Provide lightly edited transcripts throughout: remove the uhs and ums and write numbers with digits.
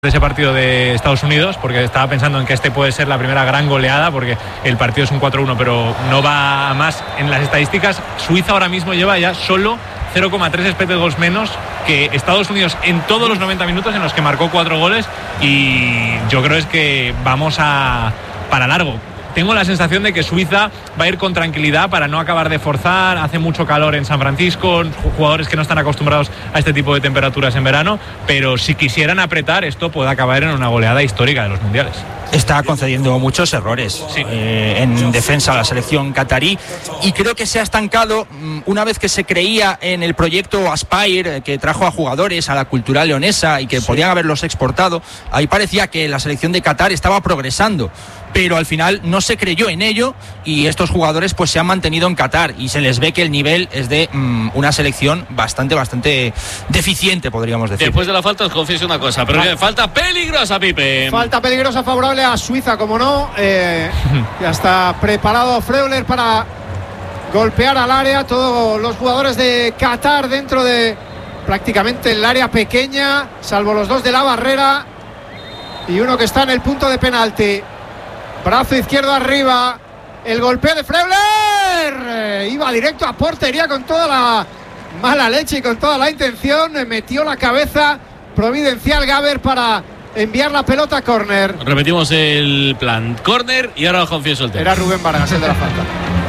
de ese partido de Estados Unidos, porque estaba pensando en que este puede ser la primera gran goleada, porque el partido es un 4-1, pero no va a más en las estadísticas. Suiza ahora mismo lleva ya solo 0,3 expected goals menos que Estados Unidos en todos los 90 minutos en los que marcó 4 goles, y yo creo es que vamos para largo. Tengo la sensación de que Suiza va a ir con tranquilidad para no acabar de forzar. Hace mucho calor en San Francisco, jugadores que no están acostumbrados a este tipo de temperaturas en verano, pero si quisieran apretar, esto puede acabar en una goleada histórica de los mundiales. Está concediendo muchos errores en defensa a la selección catarí, y creo que se ha estancado una vez que se creía en el proyecto Aspire, que trajo a jugadores a la cultura leonesa y que podían haberlos exportado. Ahí parecía que la selección de Qatar estaba progresando, pero al final no se creyó en ello, y estos jugadores pues se han mantenido en Qatar, y se les ve que el nivel es de una selección bastante deficiente, podríamos decir. Después de la falta os confieso una cosa, pero falta peligrosa, Pipe. Falta peligrosa favorable a Suiza, como no. Ya está preparado Freuler para golpear al área. Todos los jugadores de Qatar dentro de prácticamente el área pequeña, salvo los dos de la barrera y uno que está en el punto de penalti. Brazo izquierdo arriba, el golpeo de Freuler, iba directo a portería con toda la mala leche y con toda la intención, metió la cabeza providencial Gaber para enviar la pelota a córner. Repetimos el plan, córner, y ahora os confieso el tema. Era Rubén Vargas el de la falta.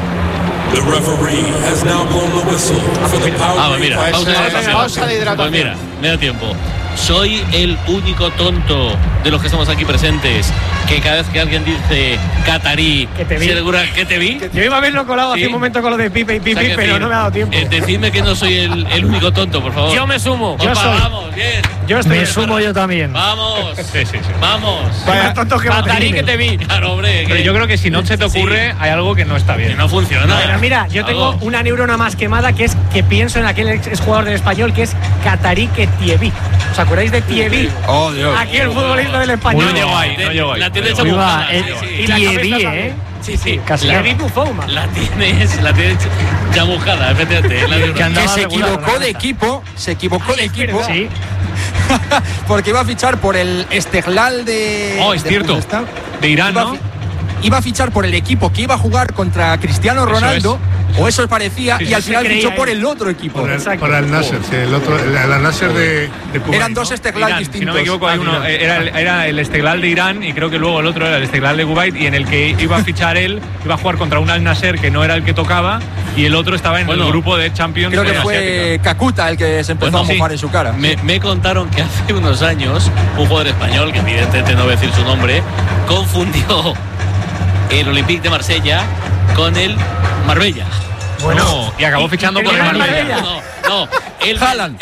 Mira, pausa de hidratación. Pues mira, me da tiempo. Soy el único tonto de los que estamos aquí presentes que cada vez que alguien dice catarí, que te vi. ¿Que te vi? Yo iba a haberlo colado hace un momento con lo de Pipe y Pipi, o sea, pero no me ha dado tiempo. Decidme que no soy el único tonto, por favor. Yo me sumo. Vamos, bien. Me sumo yo también. Vamos. Sí. Vamos. Vaya tonto que catarí que te vi. Claro, hombre. Pero yo creo que si no se te ocurre, hay algo que no está bien. Que no funciona. Pero mira, yo tengo una neurona más quemada, que es que pienso en aquel exjugador del Español, que es Catarí que Tievi. ¿Os acordáis de Tievi? Oh, Dios. Aquí el futbolista del Español. No llegó ahí. La tienes chamuscada. Y la Tievi, Sí. Casi la vi Bufauma. La tienes chamuscada, efectivamente. Que se equivocó de equipo. Sí. Porque iba a fichar por el Esteghlal de... Oh, es cierto. De Irán, ¿no? Iba a fichar por el equipo que iba a jugar contra Cristiano Ronaldo, o eso parecía, y al final fichó por el otro equipo. Por el Nasser, sí, el Nasser de Kuwait. Eran dos Esteghlal distintos. Si no me equivoco, hay uno, era el Esteghlal de Irán, y creo que luego el otro era el Esteghlal de Kuwait, y en el que iba a fichar él, iba a jugar contra un Al Nasser que no era el que tocaba, y el otro estaba en el grupo de Champions. Creo que fue Kakuta el que se empezó a mojar en su cara. Me contaron que hace unos años un jugador español, que evidentemente no voy a decir su nombre, confundió el Olympique de Marsella con el Marbella. Bueno, y acabó fichando por el Marbella. No, él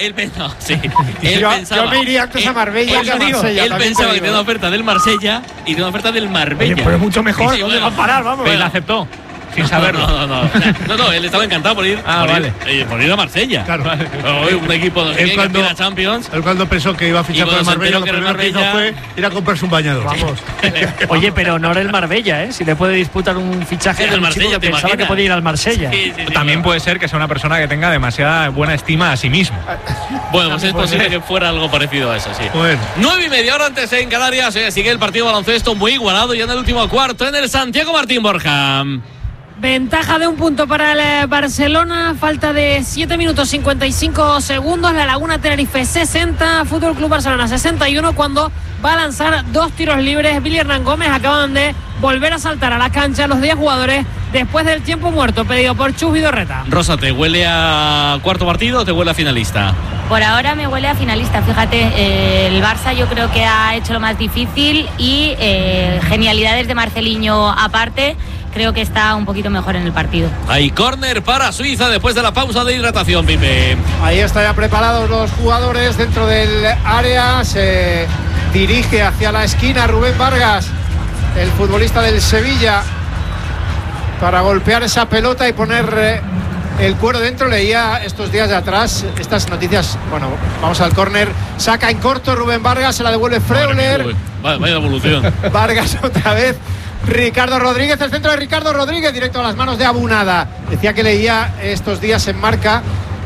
Yo me iría antes a Marbella que a Marsella. Él pensaba que tenía una oferta del Marsella y tenía una oferta del Marbella. Oye, pero es mucho mejor. ¿Dónde va a parar? Vamos. Pero él aceptó. Sin saberlo. No, él estaba encantado por ir a Marsella. Claro. Un equipo que gana Champions. Él cuando pensó que iba a fichar por el Marbella, lo primero que hizo fue ir a comprarse un bañador. Vamos. Oye, pero no era el Marbella, ¿eh? Si le puede disputar un fichaje del Marsella, pensaba que podía ir al Marsella. Sí, también puede ser que sea una persona que tenga demasiada buena estima a sí mismo. Bueno, pues es posible que fuera algo parecido a eso, sí. Bueno. 9:30 horas antes en Canarias. Sigue el partido de baloncesto muy igualado ya en el último cuarto en el Santiago Martín Borja. Ventaja de 1 punto para el Barcelona, falta de 7 minutos 55 segundos. La Laguna Tenerife 60, Fútbol Club Barcelona 61, cuando va a lanzar 2 tiros libres. Billy Hernán Gómez acaban de volver a saltar a la cancha los 10 jugadores después del tiempo muerto pedido por Chus Vidorreta. Rosa, ¿te huele a cuarto partido o te huele a finalista? Por ahora me huele a finalista, fíjate, el Barça yo creo que ha hecho lo más difícil y genialidades de Marceliño aparte. Creo que está un poquito mejor en el partido. Hay córner para Suiza después de la pausa de hidratación, Pipe. Ahí están ya preparados los jugadores dentro del área. Se dirige hacia la esquina Rubén Vargas, el futbolista del Sevilla, para golpear esa pelota y poner el cuero dentro. Leía estos días de atrás estas noticias. Bueno, vamos al córner. Saca en corto Rubén Vargas, se la devuelve Freuler. Vaya evolución. Vargas otra vez. Ricardo Rodríguez, el centro de Ricardo Rodríguez, directo a las manos de Abunada. Decía que leía estos días en Marca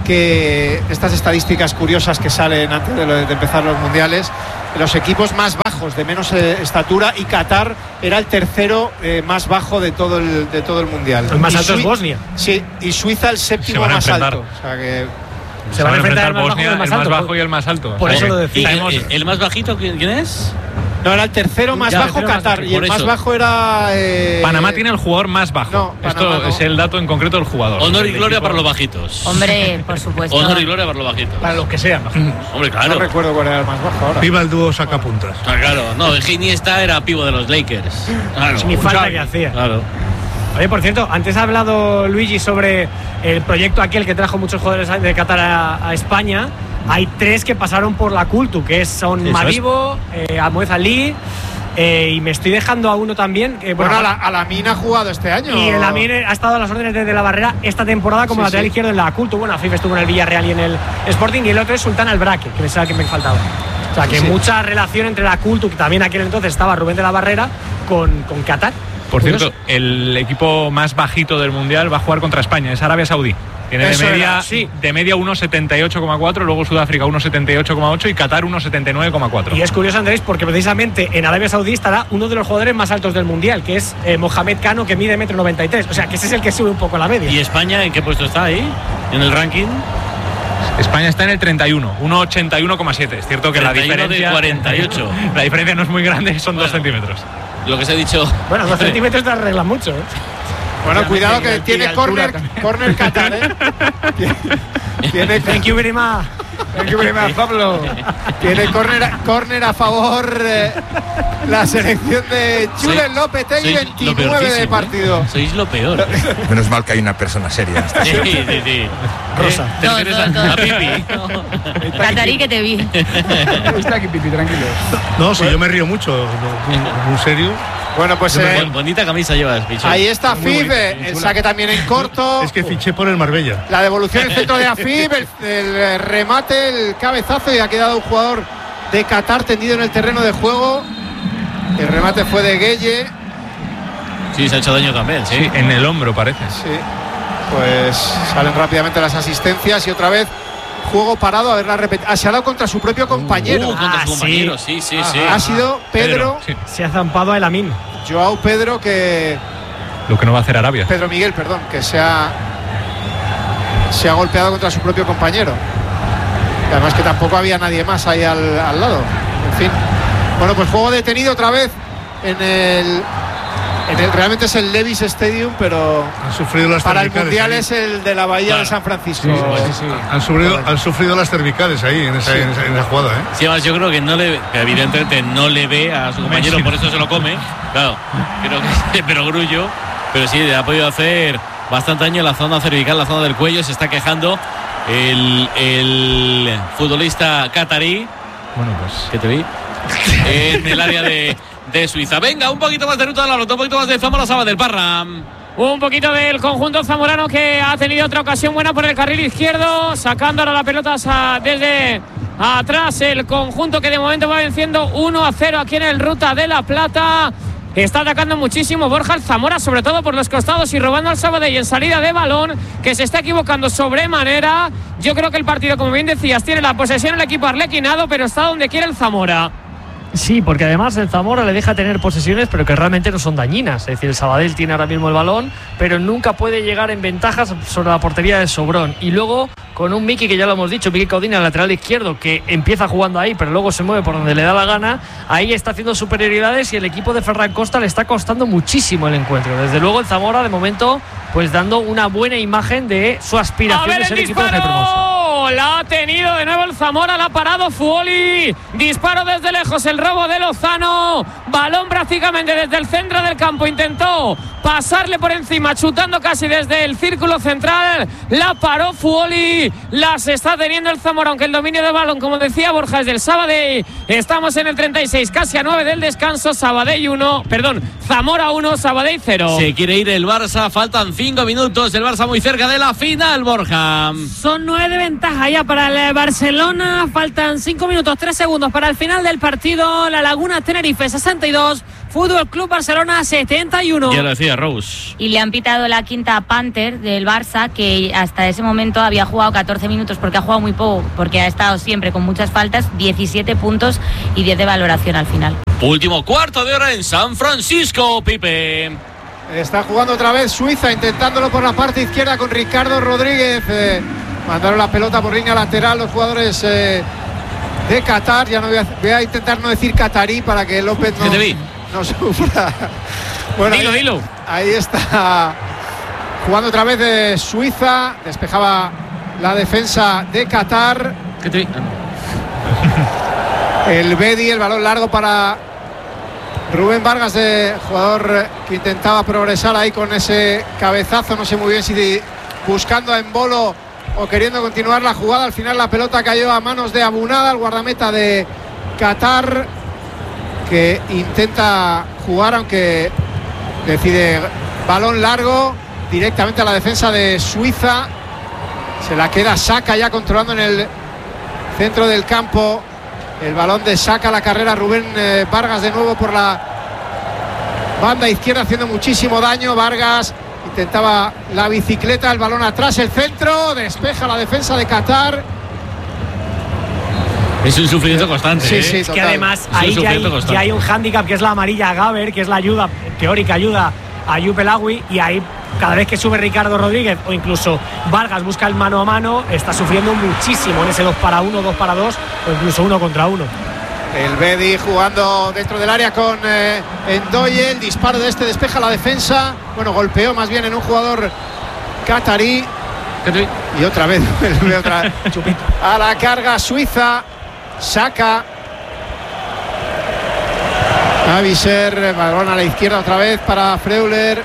que estas estadísticas curiosas que salen antes de empezar los mundiales, los equipos más bajos, de menos estatura, y Qatar era el tercero más bajo de todo el mundial. El más alto es Bosnia. Sí, y Suiza el séptimo más alto. O sea que se van a enfrentar Bosnia, el más bajo y el más alto. Por eso lo decía. ¿El más bajito quién es? No, era el tercero más bajo Qatar, y el más bajo era... Panamá tiene el jugador más bajo. No, esto es el dato en concreto del jugador. Honor y gloria para los bajitos. Hombre, por supuesto. Honor y gloria para los bajitos. Para los que sean bajitos. Hombre, claro. No recuerdo cuál era el más bajo ahora. Viva el dúo sacapuntas. Claro, no, Iniesta era pivo de los Lakers. Claro. Ni falta que hacía. Claro. Oye, por cierto, antes ha hablado Luigi sobre el proyecto aquel que trajo muchos jugadores de Qatar a España. Hay 3 que pasaron por la Cultu, que son Madibo, Amoez Ali, y me estoy dejando a uno también. Bueno, Alamín ha jugado este año. Y Alamín ha estado a las órdenes de la Barrera esta temporada como lateral izquierdo en la Cultu. Bueno, Afif estuvo en el Villarreal y en el Sporting, y el otro es Sultán Albraque, que pensaba que me faltaba. O sea, que mucha relación entre la Cultu, que también aquel entonces estaba Rubén de la Barrera, con Qatar. Por cierto, el equipo más bajito del Mundial va a jugar contra España, es Arabia Saudí. Tiene de media 1,78,4, luego Sudáfrica 1,78,8 y Qatar 1,79,4. Y es curioso, Andrés, porque precisamente en Arabia Saudí estará uno de los jugadores más altos del Mundial, que es Mohamed Kano, que mide 1,93 m. O sea, que ese es el que sube un poco la media. ¿Y España en qué puesto está ahí? ¿En el ranking? España está en el 31, 1,81,7. Es cierto que la diferencia... de 48. La diferencia no es muy grande, son 2 centímetros. Lo que se ha dicho... Bueno, 2 centímetros te arregla mucho, ¿eh? Bueno, cuidado que tiene córner Qatar, ¿eh? Thank you very much. Thank you very much, Pablo. Tiene córner a favor la selección de Julen Lopetegui, 29 de partido. Sois lo peor. Menos mal que hay una persona seria. Sí. Rosa. ¿Te refieres a Pipi? Qatarí, que te vi. Está aquí, Pipi, tranquilo. No, si yo me río mucho, muy serio. Bueno, pues bonita camisa llevas, bicho. Ahí está Afif, el saque también en corto. Es que fiché por el Marbella. La devolución en el centro de Afif, el remate, el cabezazo, y ha quedado un jugador de Qatar tendido en el terreno de juego. El remate fue de Gueye. Sí, se ha hecho daño también, sí. En el hombro parece. Sí. Pues salen rápidamente las asistencias y otra vez juego parado. A ver la repetición. Se ha dado contra su propio compañero. Contra su compañero, sí. Ha sido Pedro. Se ha zampado a Elamín. Joao Pedro, que... Lo que no va a hacer Arabia. Pedro Miguel, perdón, que se ha golpeado contra su propio compañero. Y además que tampoco había nadie más ahí al lado. En fin. Bueno, pues juego detenido otra vez en el realmente es el Levi's Stadium, pero han sufrido las para el cervicales Mundial ahí. Es el de la Bahía de San Francisco. Sí. Han sufrido las cervicales ahí en esa jugada, ¿eh? Sí, además yo creo que evidentemente no le ve a su compañero, por eso se lo come. Claro, creo que es perogrullo, pero sí, le ha podido hacer bastante daño en la zona cervical, la zona del cuello. Se está quejando el futbolista qatarí. Bueno, pues... ¿Qué te vi? En el área de Suiza. Venga, un poquito más de ruta de la pelota, un poquito más de Zamora Sabadell, Parra. Un poquito del conjunto zamorano, que ha tenido otra ocasión buena por el carril izquierdo, sacando ahora la pelota desde atrás el conjunto, que de momento va venciendo 1-0 aquí en el Ruta de la Plata. Está atacando muchísimo Borja el Zamora, sobre todo por los costados, y robando al Sabadell en salida de balón, que se está equivocando sobremanera. Yo creo que el partido, como bien decías, tiene la posesión el equipo arlequinado, pero está donde quiere el Zamora. Sí, porque además el Zamora le deja tener posesiones, pero que realmente no son dañinas. Es decir, el Sabadell tiene ahora mismo el balón, pero nunca puede llegar en ventajas sobre la portería de Sobrón. Y luego con un Miki, que ya lo hemos dicho, Miki Codina, el lateral izquierdo, que empieza jugando ahí, pero luego se mueve por donde le da la gana. Ahí está haciendo superioridades y el equipo de Ferran Costa le está costando muchísimo el encuentro. Desde luego el Zamora, de momento, pues dando una buena imagen de su aspiración de ser equipo de promoción. La ha tenido de nuevo el Zamora, la ha parado Fuoli. Disparo desde lejos, el robo de Lozano. Balón prácticamente desde el centro del campo. Intentó pasarle por encima, chutando casi desde el círculo central. La paró Fuoli. Las está teniendo el Zamora, aunque el dominio de balón, como decía Borja, es del Sabadell. Estamos en el 36, casi a 9 del descanso. Zamora 1, Sabadell 0. Se quiere ir el Barça, faltan 5 minutos. El Barça muy cerca de la final, Borja. Son 9 de ventaja ya para el Barcelona. Faltan 5 minutos 3 segundos para el final del partido. La Laguna Tenerife 62, Fútbol Club Barcelona 71. Ya lo decía Rose. Y le han pitado la quinta a Panther del Barça, que hasta ese momento había jugado 14 minutos porque ha jugado muy poco, porque ha estado siempre con muchas faltas, 17 puntos y 10 de valoración al final. Último cuarto de hora en San Francisco, Pipe. Está jugando otra vez Suiza, intentándolo por la parte izquierda con Ricardo Rodríguez. Mandaron la pelota por línea lateral los jugadores de Qatar. Ya no voy a intentar no decir catarí para que López no sufra. Bueno, dilo. Ahí está jugando otra vez de Suiza. Despejaba la defensa de Qatar. El Bedi, el balón largo para Rubén Vargas, jugador que intentaba progresar ahí con ese cabezazo. No sé muy bien si buscando a Embolo o queriendo continuar la jugada. Al final la pelota cayó a manos de Abunada, el guardameta de Qatar, que intenta jugar, aunque decide balón largo directamente a la defensa de Suiza. Se la queda Saka ya controlando en el centro del campo. El balón de Saka, la carrera Rubén Vargas de nuevo por la banda izquierda, haciendo muchísimo daño. Vargas intentaba la bicicleta, el balón atrás, el centro, despeja la defensa de Qatar. Es un sufrimiento constante. Sí, Es que además ahí ya hay un hándicap, que es la amarilla a Gaber, que es la ayuda, teórica ayuda a Ayub El Aoui, y ahí cada vez que sube Ricardo Rodríguez o incluso Vargas busca el mano a mano, está sufriendo muchísimo en ese 2 para 1, 2 para 2 o incluso 1 contra 1. El Bedi jugando dentro del área con Ndoye. El disparo de este despeja la defensa. Bueno, golpeó más bien en un jugador catarí. Y otra vez a la carga Suiza. Saka. Aviser, balón a la izquierda otra vez para Freuler.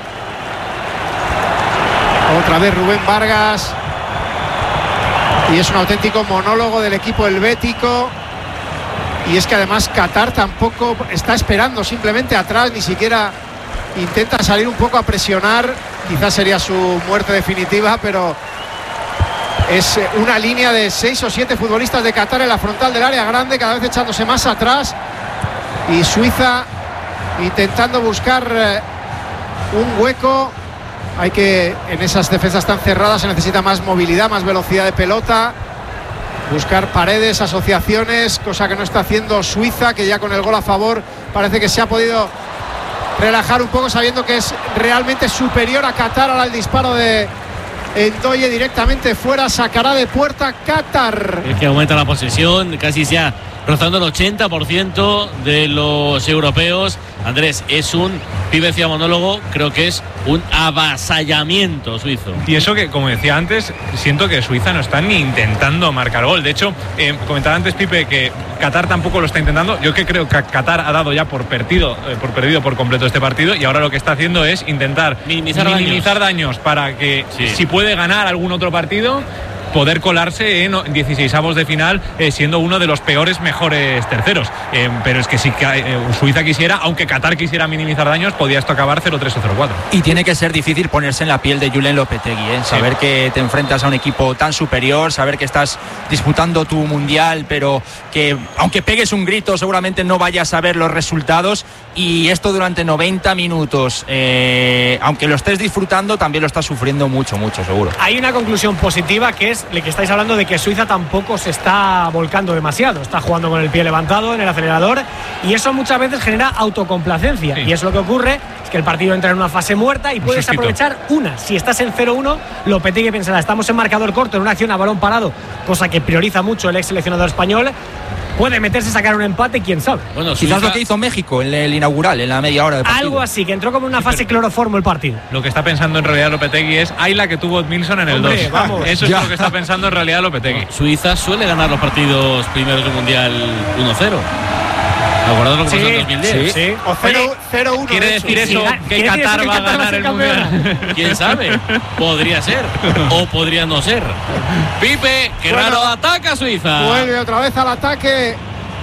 Otra vez Rubén Vargas. Y es un auténtico monólogo del equipo helvético. Y es que además Qatar tampoco está esperando simplemente atrás, ni siquiera intenta salir un poco a presionar. Quizás sería su muerte definitiva, pero es una línea de 6 o 7 futbolistas de Qatar en la frontal del área grande, cada vez echándose más atrás. Y Suiza intentando buscar un hueco. Hay que, en esas defensas tan cerradas se necesita más movilidad, más velocidad de pelota. Buscar paredes, asociaciones, cosa que no está haciendo Suiza, que ya con el gol a favor parece que se ha podido relajar un poco, sabiendo que es realmente superior a Qatar. Ahora el disparo de Ndoye directamente fuera, sacará de puerta Qatar. Es que aumenta la posesión, casi ya rozando el 80% de los europeos. Andrés, es un Pibe decía monólogo, creo que es un avasallamiento suizo. Y eso que, como decía antes, siento que Suiza no está ni intentando marcar gol. De hecho, comentaba antes Pipe que Qatar tampoco lo está intentando. Yo que creo que Qatar ha dado ya por perdido por completo este partido, y ahora lo que está haciendo es intentar minimizar daños para que, si puede ganar algún otro partido, poder colarse en 16avos de final, siendo uno de los mejores terceros. Pero es que si Suiza quisiera, aunque Qatar quisiera minimizar daños, podía esto acabar 0-3 o 0-4. Y tiene que ser difícil ponerse en la piel de Julen Lopetegui, saber que te enfrentas a un equipo tan superior, saber que estás disputando tu mundial, pero que aunque pegues un grito seguramente no vayas a ver los resultados, y esto durante 90 minutos, aunque lo estés disfrutando, también lo estás sufriendo mucho, seguro. Hay una conclusión positiva, que es que estáis hablando de que Suiza tampoco se está volcando demasiado, está jugando con el pie levantado en el acelerador, y eso muchas veces genera autocomplacencia, y es lo que ocurre, es que el partido entra en una fase muerta y puedes aprovechar una. Si estás en 0-1, Lopetegui pensará, estamos en marcador corto, en una acción a balón parado, cosa que prioriza mucho el ex seleccionador español. Puede meterse, sacar un empate, quién sabe. Bueno, quizás lo que hizo México en el inaugural, en la media hora de partido. Algo así, que entró como en una fase cloroformo el partido. Lo que está pensando en realidad Lopetegui es la que tuvo Edmilson en el 2. Eso es lo que está pensando en realidad Lopetegui. Suiza suele ganar los partidos primeros del Mundial 1-0. ¿Acordados lo que pasó en 2010? Sí. O 0-1. ¿Quiere decir eso que Qatar va a ganar el Mundial? ¿Quién sabe? Podría ser. O podría no ser. Pipe, que raro ataca Suiza. Vuelve otra vez al ataque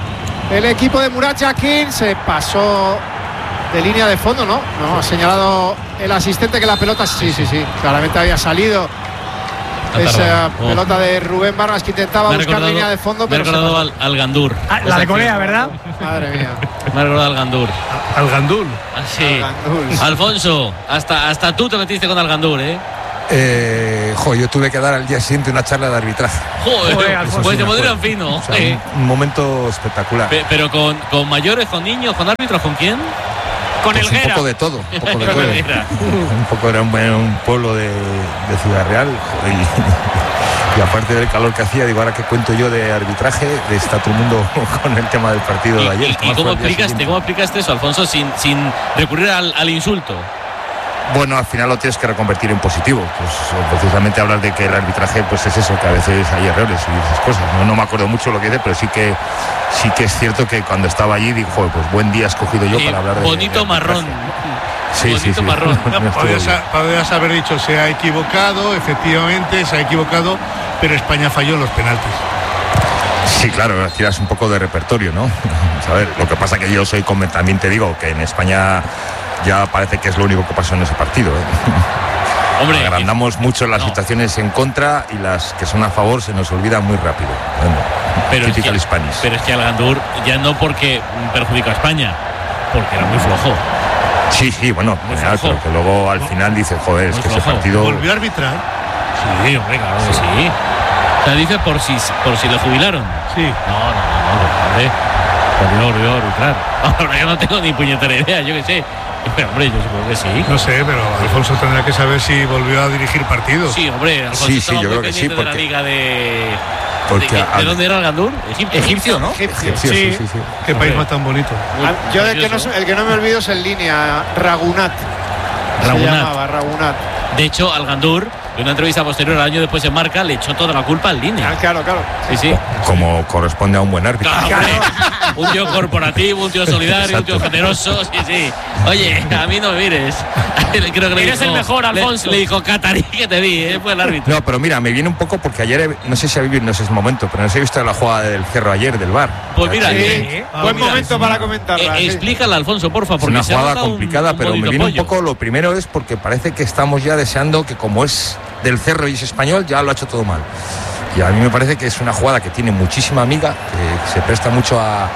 el equipo de Murat Yakin. Se pasó de línea de fondo, ¿no? No, ha señalado el asistente que la pelota, sí, claramente había salido Esa pelota de Rubén Vargas que intentaba buscar línea de fondo, pero me ha recordado al Gandur. La de Corea, ¿verdad? Madre mía. Me ha recordado al Gandur. Al Gandul. Sí. Alfonso, hasta tú te metiste con Algandur, ¿eh? Yo tuve que dar al día siguiente una charla de arbitraje. Joder, pues te pondrían fino. O sea, un momento espectacular. Pero con mayores, con niños, con árbitros, ¿con quién? Con pues Helguera. Un poco de todo. Un poco era un pueblo de Ciudad Real. Y aparte del calor que hacía, digo, ahora que cuento yo de arbitraje, está todo el mundo con el tema del partido de ayer. ¿Y cómo aplicaste eso, Alfonso, sin recurrir al insulto? Bueno, al final lo tienes que reconvertir en positivo. Pues precisamente hablar de que el arbitraje pues es eso, que a veces hay errores y esas cosas. No me acuerdo mucho lo que dice, pero sí que es cierto que cuando estaba allí digo, pues buen día he escogido yo para hablar de bonito marrón. Sí. Marrón. Podrías haber dicho, se ha equivocado, efectivamente se ha equivocado, pero España falló en los penaltis. Sí, claro, tiras un poco de repertorio, ¿no? A ver, lo que pasa que yo también te digo que en España ya parece que es lo único que pasó en ese partido, ¿eh? Hombre, agrandamos mucho las situaciones en contra y las que son a favor se nos olvidan muy rápido. Bueno, pero es que Algandur ya no porque perjudica a España, porque era muy flojo. Sí, bueno, pero que luego al final dice, joder, es que ese partido... ¿Volvió a arbitrar? Sí, hombre, claro que sí. O sea, dice por si lo jubilaron. Sí. No, hombre. Volvió a arbitrar. Ahora yo no tengo ni puñetera idea, yo qué sé. Pero hombre, yo supongo que sí. No sé, pero Alfonso tendrá que saber si volvió a dirigir partidos. Sí, hombre, Alfonso sí, yo creo que sí, porque... de la liga de... ¿De dónde era el Gandur? Egipcio, ¿no? Egipcio, sí. Qué país más tan bonito. Yo el que no me olvido es en línea, Ragunat. Se llamaba Ragunat. De hecho, al Gandur, en una entrevista posterior al año después en Marca, le echó toda la culpa al Línea. Claro. Sí. Como corresponde a un buen árbitro. Claro. Un tío corporativo, un tío solidario, un tío generoso. Sí. Oye, a mí no me mires. Creo que eres el mejor, Alfonso. Le dijo Catarí que te vi, fue el árbitro. No, pero mira, me viene un poco porque ayer, no sé si habéis visto, no sé el momento, pero no sé si he visto la jugada del Cerro ayer, del VAR. Pues mira, buen momento para comentarla. Explícala, Alfonso, porfa, Es porque una jugada complicada, pero me viene un poco, lo primero es porque parece que estamos ya deseando que como es del Cerro y es español, ya lo ha hecho todo mal. Y a mí me parece que es una jugada que tiene muchísima amiga, que se presta mucho a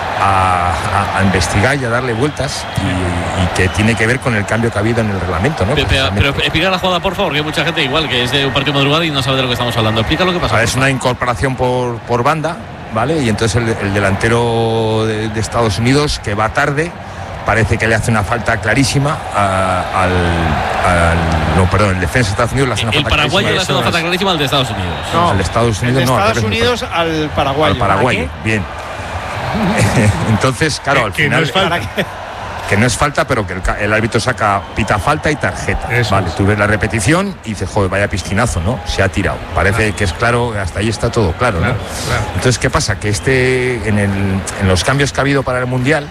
investigar y a darle vueltas y que tiene que ver con el cambio que ha habido en el reglamento, ¿no? Pero explica la jugada, por favor, porque hay mucha gente igual que es de un partido madrugada y no sabe de lo que estamos hablando. Explica lo que pasa. Es una incorporación por banda, ¿vale? Y entonces el delantero de Estados Unidos, que va tarde, parece que le hace una falta clarísima el defensa de Estados Unidos le hace una falta clarísima. El paraguayo le hace una falta clarísima al de Estados Unidos. No, al de Estados Unidos no. Estados Unidos al paraguayo. Al paraguayo, bien. Entonces, claro, al final... Que no es falta, pero que el árbitro pita falta y tarjeta. Eso vale, es. tú ves la repetición y dices, joder, vaya piscinazo, ¿no? Se ha tirado. Parece que es claro, hasta ahí está todo claro, ¿no? Claro. Entonces, ¿qué pasa? Que en los cambios que ha habido para el Mundial,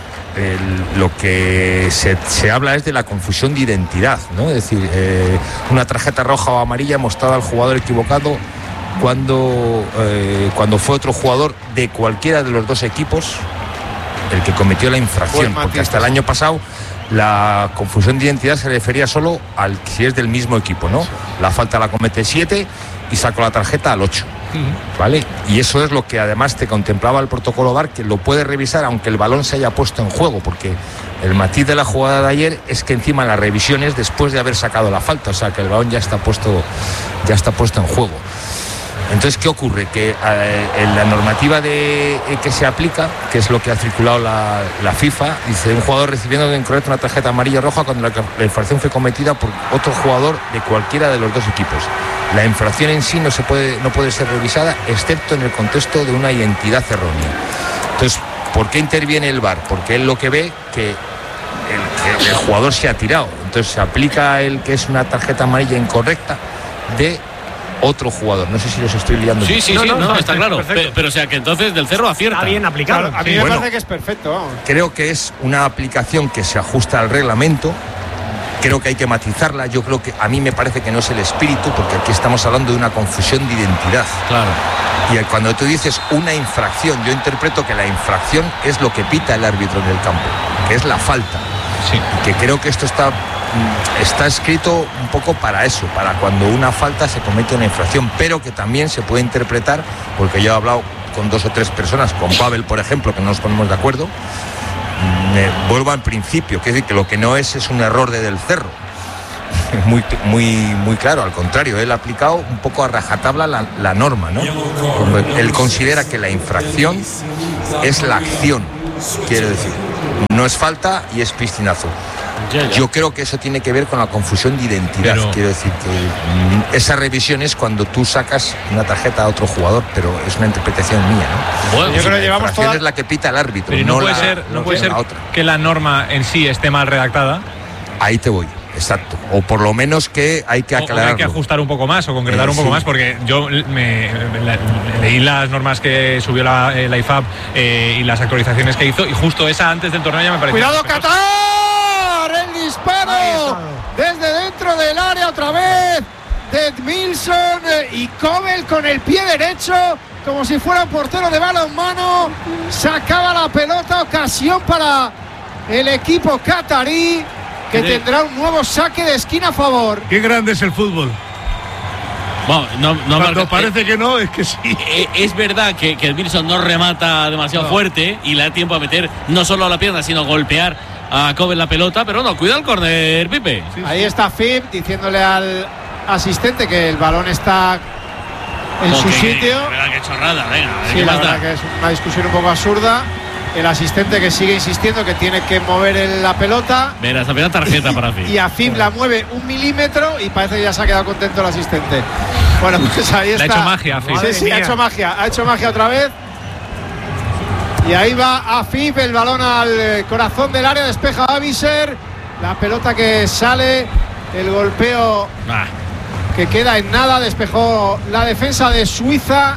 lo que se habla es de la confusión de identidad, ¿no? Es decir, una tarjeta roja o amarilla mostrada al jugador equivocado cuando fue otro jugador de cualquiera de los dos equipos el que cometió la infracción, porque hasta el año pasado la confusión de identidad se refería solo al si es del mismo equipo, ¿no? La falta la comete 7 y saco la tarjeta al 8, ¿vale? Y eso es lo que además te contemplaba el protocolo VAR, que lo puede revisar aunque el balón se haya puesto en juego, porque el matiz de la jugada de ayer es que encima las revisiones después de haber sacado la falta, o sea que el balón ya está puesto en juego. Entonces, ¿qué ocurre? Que en la normativa que se aplica, que es lo que ha circulado la FIFA, dice un jugador recibiendo de incorrecto una tarjeta amarilla o roja cuando la infracción fue cometida por otro jugador de cualquiera de los dos equipos. La infracción en sí no puede ser revisada, excepto en el contexto de una identidad errónea. Entonces, ¿por qué interviene el VAR? Porque él lo que ve que el jugador se ha tirado. Entonces se aplica el que es una tarjeta amarilla incorrecta de otro jugador. No sé si los estoy liando. Sí, está claro. Pero o sea que entonces del Cerro acierta. Está bien aplicado. Claro, a mí me parece que es perfecto. Vamos. Creo que es una aplicación que se ajusta al reglamento. Creo que hay que matizarla. Yo creo que a mí me parece que no es el espíritu, porque aquí estamos hablando de una confusión de identidad. Claro. Y cuando tú dices una infracción, yo interpreto que la infracción es lo que pita el árbitro en el campo, que es la falta. Sí. Y que creo que esto está está escrito un poco para eso, para cuando una falta se comete una infracción, pero que también se puede interpretar, porque yo he hablado con 2 o 3 personas, con Pavel, por ejemplo, que no nos ponemos de acuerdo. Vuelvo al principio, que es decir, que lo que no es un error de Del Cerro. Muy claro, al contrario, él ha aplicado un poco a rajatabla la norma, ¿no? Él considera que la infracción es la acción, quiero decir, no es falta y es piscinazo. Yo creo que eso tiene que ver con la confusión de identidad. Quiero decir que esa revisión es cuando tú sacas una tarjeta a otro jugador, pero es una interpretación mía, ¿no? Bueno, yo creo que llevamos toda... es la que pita el árbitro. Pero no puede ser que la norma en sí esté mal redactada. Ahí te voy. Exacto, o por lo menos que hay que aclararlo. Hay que ajustar un poco más o concretar un poco más, porque yo leí las normas que subió la IFAB y las actualizaciones que hizo, y justo esa antes del torneo ya me pareció... ¡Cuidado, Qatar! ¡El disparo! Desde dentro del área otra vez de Edmilson y Kobel con el pie derecho, como si fuera un portero de balonmano. Sacaba la pelota, ocasión para el equipo qatarí, que tendrá un nuevo saque de esquina a favor. Qué grande es el fútbol. Bueno, cuando parece que no, es que sí. Es verdad que el Wilson no remata demasiado fuerte y le da tiempo a meter no solo a la pierna, sino golpear a Kobel la pelota, pero no, cuida el córner, Pipe. Ahí está Fib diciéndole al asistente que el balón está en su sitio. Qué chorrada, venga. Sí, la verdad que es una discusión un poco absurda. El asistente que sigue insistiendo que tiene que mover la pelota. Mira, esa primera tarjeta para Fib. Y a Fib la mueve 1 milímetro y parece que ya se ha quedado contento el asistente. Bueno, pues ahí está. Le ha hecho magia a Fib. Sí, ha hecho magia otra vez. Y ahí va a Fib, el balón al corazón del área, despeja a Aviser. La pelota que sale, el golpeo que queda en nada, despejó la defensa de Suiza.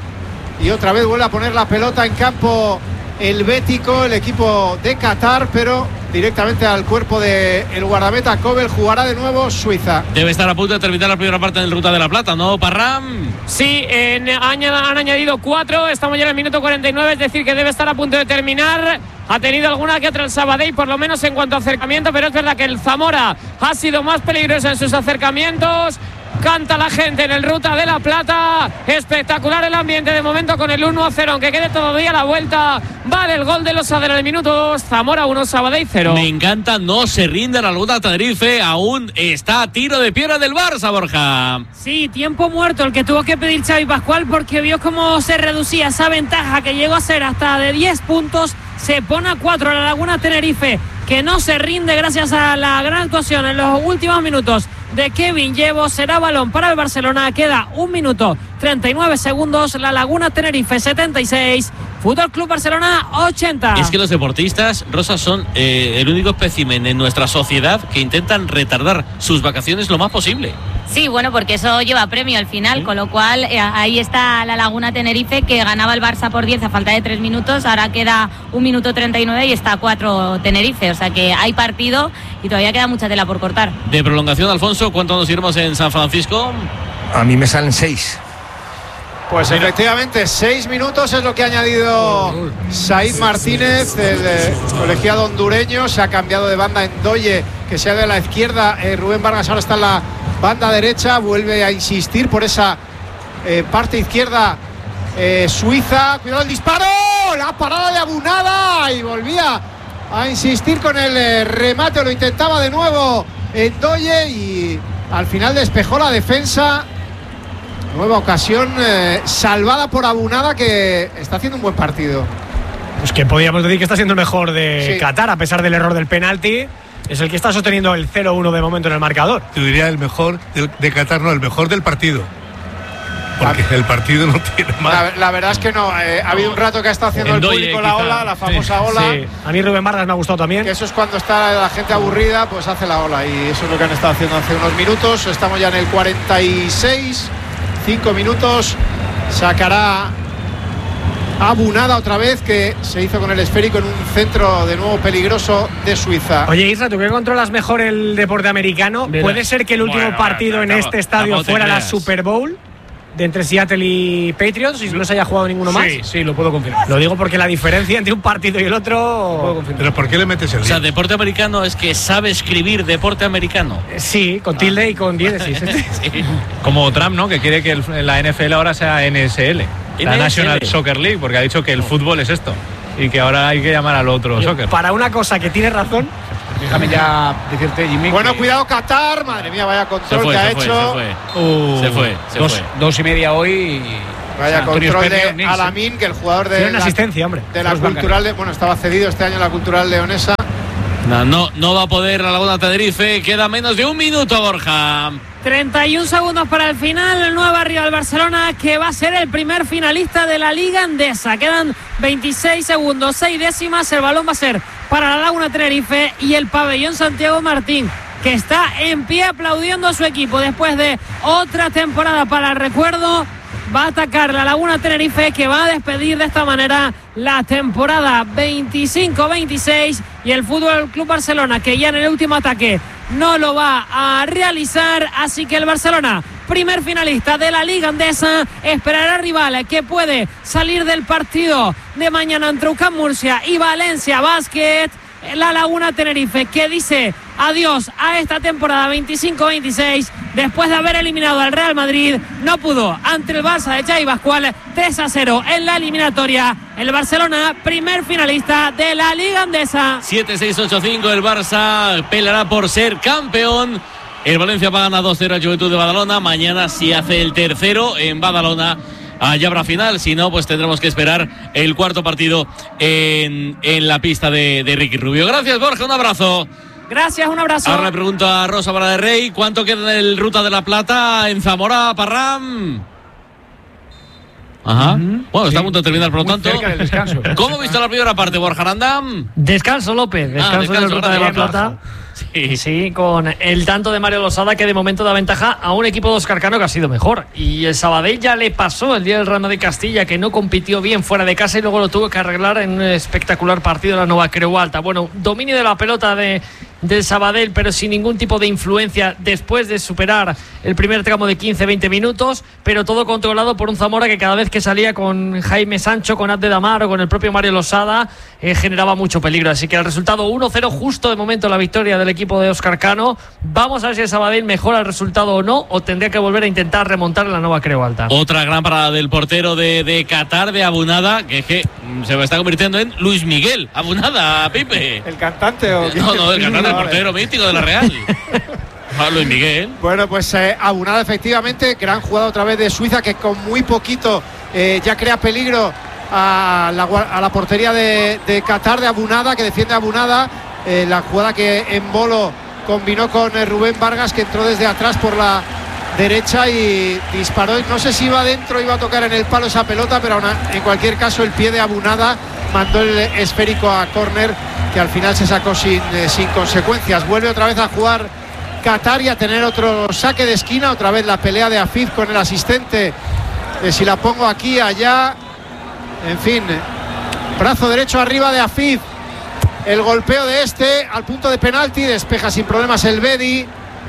Y otra vez vuelve a poner la pelota en campo helvético, el equipo de Qatar, pero directamente al cuerpo del guardameta Kobel. Jugará de nuevo Suiza. Debe estar a punto de terminar la primera parte en el Ruta de la Plata, ¿no, Parram? Sí, han añadido 4, estamos ya en el minuto 49, es decir que debe estar a punto de terminar. Ha tenido alguna que otra el Sabadell, por lo menos en cuanto a acercamiento, pero es verdad que el Zamora ha sido más peligroso en sus acercamientos. Canta la gente en el Ruta de la Plata. Espectacular el ambiente de momento con el 1-0, aunque quede todavía la vuelta. Vale el gol de los Adela en el minuto 2. Zamora 1, Sabadell 0. Me encanta, no se rinde la Laguna Tenerife. Aún está a tiro de piedra del Barça, Borja. Sí, tiempo muerto el que tuvo que pedir Xavi Pascual, porque vio cómo se reducía esa ventaja que llegó a ser hasta de 10 puntos. Se pone a 4 a la Laguna Tenerife, que no se rinde gracias a la gran actuación en los últimos minutos de Kevin Llevo. Será balón para el Barcelona. Queda 1 minuto 39 segundos. La Laguna Tenerife 76, Fútbol Club Barcelona 80. Es que los deportistas, Rosa, son el único espécimen en nuestra sociedad que intentan retardar sus vacaciones lo más posible. Sí, bueno, porque eso lleva premio al final, con lo cual ahí está la Laguna Tenerife, que ganaba el Barça por 10 a falta de 3 minutos, ahora queda 1 minuto 39 y está a 4 Tenerife, o sea que hay partido y todavía queda mucha tela por cortar. De prolongación, Alfonso, ¿cuánto nos iremos en San Francisco? A mí me salen 6. Pues efectivamente 6 minutos es lo que ha añadido Said Martínez, el colegiado hondureño. Se ha cambiado de banda en Ndoye, que se ha ido a la izquierda. Rubén Vargas ahora está en la banda derecha, vuelve a insistir por esa parte izquierda Suiza. Cuidado el disparo, la parada de Abunada, y volvía a insistir con el remate. Lo intentaba de nuevo Ndoye y al final despejó la defensa. Nueva ocasión salvada por Abunada, que está haciendo un buen partido. Pues que podríamos decir que está siendo el mejor de Qatar, a pesar del error del penalti. Es el que está sosteniendo el 0-1 de momento en el marcador. Yo diría el mejor de Qatar, no, el mejor del partido. Porque el partido no tiene más. La verdad es que no. Ha habido un rato que ha estado haciendo el público la ola, la famosa ola. Sí. A mí Rubén Vargas me ha gustado también. Que eso es cuando está la gente aburrida, pues hace la ola. Y eso es lo que han estado haciendo hace unos minutos. Estamos ya en el 46. 5 minutos. Sacará Abunada otra vez, que se hizo con el esférico en un centro de nuevo peligroso de Suiza. Oye, Isra, tú que controlas mejor el deporte americano, ¿puede ser que el último partido en este estadio fuera la Super Bowl? de entre Seattle y Patriots y no se haya jugado ninguno más. Sí, lo puedo confirmar. Lo digo porque la diferencia entre un partido y el otro. ¿Pero por qué le metes el O sea, deporte americano es que sabe escribir deporte americano. Sí, con tilde y con diéresis. Sí. Como Trump, ¿no? Que quiere que la NFL ahora sea NSL, la National Soccer League, porque ha dicho que el fútbol es esto y que ahora hay que llamar al otro soccer. Para una cosa que tiene razón. Déjame ya decirte, Jimmy. Bueno, que cuidado Qatar, madre mía, vaya control que ha hecho. Se fue. 2:30 hoy. Y vaya Antonio control Spencer, de Alamín, que el jugador de Tiene una asistencia, hombre. de la Cultural, bueno, estaba cedido este año en la Cultural Leonesa. No va a poder la Laguna Tenerife. Queda menos de un minuto, Borja. 31 segundos para el final. El nuevo rival Barcelona, que va a ser el primer finalista de la Liga Endesa. Quedan 26 segundos, 6 décimas. El balón va a ser para la Laguna Tenerife y el pabellón Santiago Martín, que está en pie aplaudiendo a su equipo después de otra temporada para el recuerdo. Va a atacar la Laguna Tenerife, que va a despedir de esta manera la temporada 25-26, y el Fútbol Club Barcelona, que ya en el último ataque no lo va a realizar. Así que el Barcelona, primer finalista de la Liga Endesa, esperará rival que puede salir del partido de mañana entre UCAM Murcia y Valencia Basket. La Laguna Tenerife, que dice adiós a esta temporada 25-26 después de haber eliminado al Real Madrid. No pudo ante el Barça de Xavi Pascual, 3-0 en la eliminatoria. El Barcelona, primer finalista de la Liga Endesa. 7-6-8-5, el Barça peleará por ser campeón. El Valencia va a ganar 2-0 a Juventud de Badalona. Mañana, si hace el tercero en Badalona, allá habrá final. Si no, pues tendremos que esperar el cuarto partido en la pista de Ricky Rubio. Gracias, Borja, un abrazo. Gracias, un abrazo. Ahora le pregunto a Rosa Vara de Rey, ¿cuánto queda en el Ruta de la Plata en Zamora, Parram? Ajá. Bueno, está a punto de terminar, por lo tanto. Cerca del descanso. ¿Cómo ha visto la primera parte, Borja Arandam? Descanso, López. Descanso en el Ruta de la Plata. Sí, con el tanto de Mario Losada, que de momento da ventaja a un equipo de Óscar Cano que ha sido mejor. Y el Sabadell ya le pasó el día del Real Madrid Castilla, que no compitió bien fuera de casa y luego lo tuvo que arreglar en un espectacular partido de la Nova Creu Alta. Bueno, dominio de la pelota del Sabadell, pero sin ningún tipo de influencia después de superar el primer tramo de 15-20 minutos, pero todo controlado por un Zamora que cada vez que salía con Jaime Sancho, con Abde Damar o con el propio Mario Losada, generaba mucho peligro. Así que el resultado 1-0, justo de momento la victoria del equipo de Óscar Cano. Vamos a ver si el Sabadell mejora el resultado o no, o tendría que volver a intentar remontar en la Nova Creu Alta. Otra gran parada del portero de Qatar, de Abunada, que se está convirtiendo en Luis Miguel Abunada, Pipe. ¿El cantante o qué? No, el cantante, el portero mítico de la Real. Luis Miguel. Bueno, pues Abunada, efectivamente, gran jugada otra vez de Suiza, que con muy poquito ya crea peligro a la portería de Qatar, de Abunada, que defiende a Abunada. La jugada que en Bolo combinó con Rubén Vargas, que entró desde atrás por la derecha y disparó. No sé si iba adentro, iba a tocar en el palo esa pelota, pero en cualquier caso el pie de Abunada mandó el esférico a córner, que al final se sacó sin consecuencias. Vuelve otra vez a jugar Qatar y a tener otro saque de esquina. Otra vez la pelea de Afid con el asistente, si la pongo aquí, allá, en fin, brazo derecho arriba de Afid. El golpeo de este al punto de penalti, despeja sin problemas el Bedi.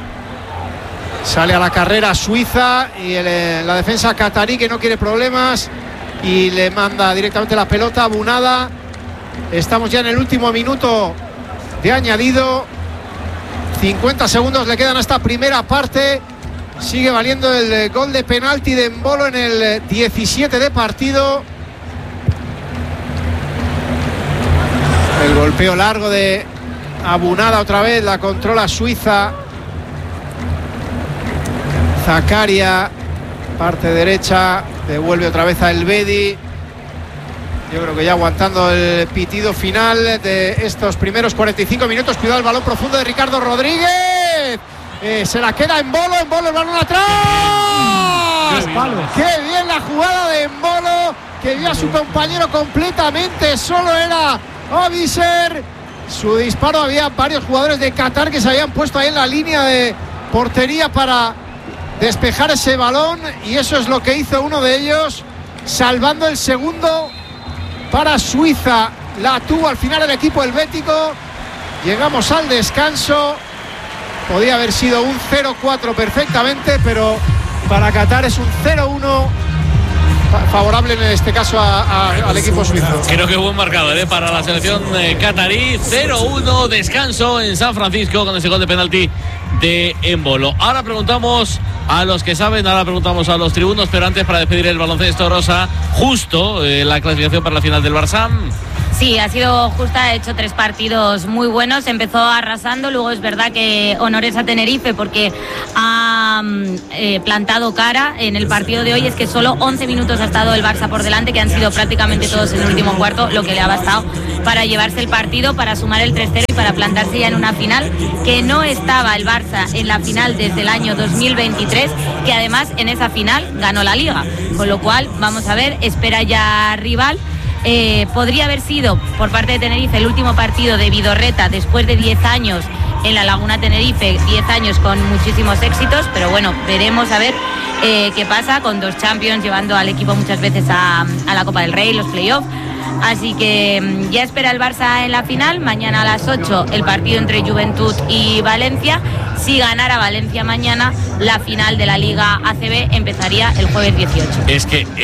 Sale a la carrera Suiza y la defensa catarí, que no quiere problemas, y le manda directamente la pelota a Abunada. Estamos ya en el último minuto de añadido. 50 segundos le quedan a esta primera parte. Sigue valiendo el gol de penalti de Embolo en el 17 de partido. El golpeo largo de Abunada otra vez, la controla Suiza. Zakaria, parte derecha, devuelve otra vez a Elvedi. Yo creo que ya aguantando el pitido final de estos primeros 45 minutos. Cuidado el balón profundo de Ricardo Rodríguez. Se la queda Embolo, el balón atrás. Qué bien la jugada de Embolo, que vio a su compañero completamente solo, era Obiser. Su disparo, había varios jugadores de Qatar que se habían puesto ahí en la línea de portería para despejar ese balón, y eso es lo que hizo uno de ellos, salvando el segundo para Suiza. La tuvo al final el equipo helvético. Llegamos al descanso. Podía haber sido un 0-4 perfectamente, pero para Qatar. Es un 0-1 favorable en este caso al equipo suizo. Creo que buen marcador para la selección catarí. 0-1, descanso en San Francisco con ese gol de penalti de Embolo. Ahora preguntamos a los que saben, ahora preguntamos a los tribunos, pero antes, para despedir el baloncesto, Rosa, justo la clasificación para la final del Barça. Sí, ha sido justa, ha hecho 3 partidos muy buenos, empezó arrasando, luego es verdad que honores a Tenerife porque ha plantado cara en el partido de hoy. Es que solo 11 minutos ha estado el Barça por delante, que han sido prácticamente todos en el último cuarto, lo que le ha bastado para llevarse el partido, para sumar el 3-0 y para plantarse ya en una final, que no estaba el Barça en la final desde el año 2023, que además en esa final ganó la Liga, con lo cual vamos a ver, espera ya rival. Podría haber sido por parte de Tenerife el último partido de Vidorreta después de 10 años en la Laguna Tenerife, 10 años con muchísimos éxitos, pero bueno, veremos a ver qué pasa con 2 Champions, llevando al equipo muchas veces a la Copa del Rey, los playoffs. Así que ya espera el Barça en la final. Mañana a las 8 el partido entre Juventud y Valencia. Si ganara Valencia mañana, la final de la Liga ACB empezaría el jueves 18. Es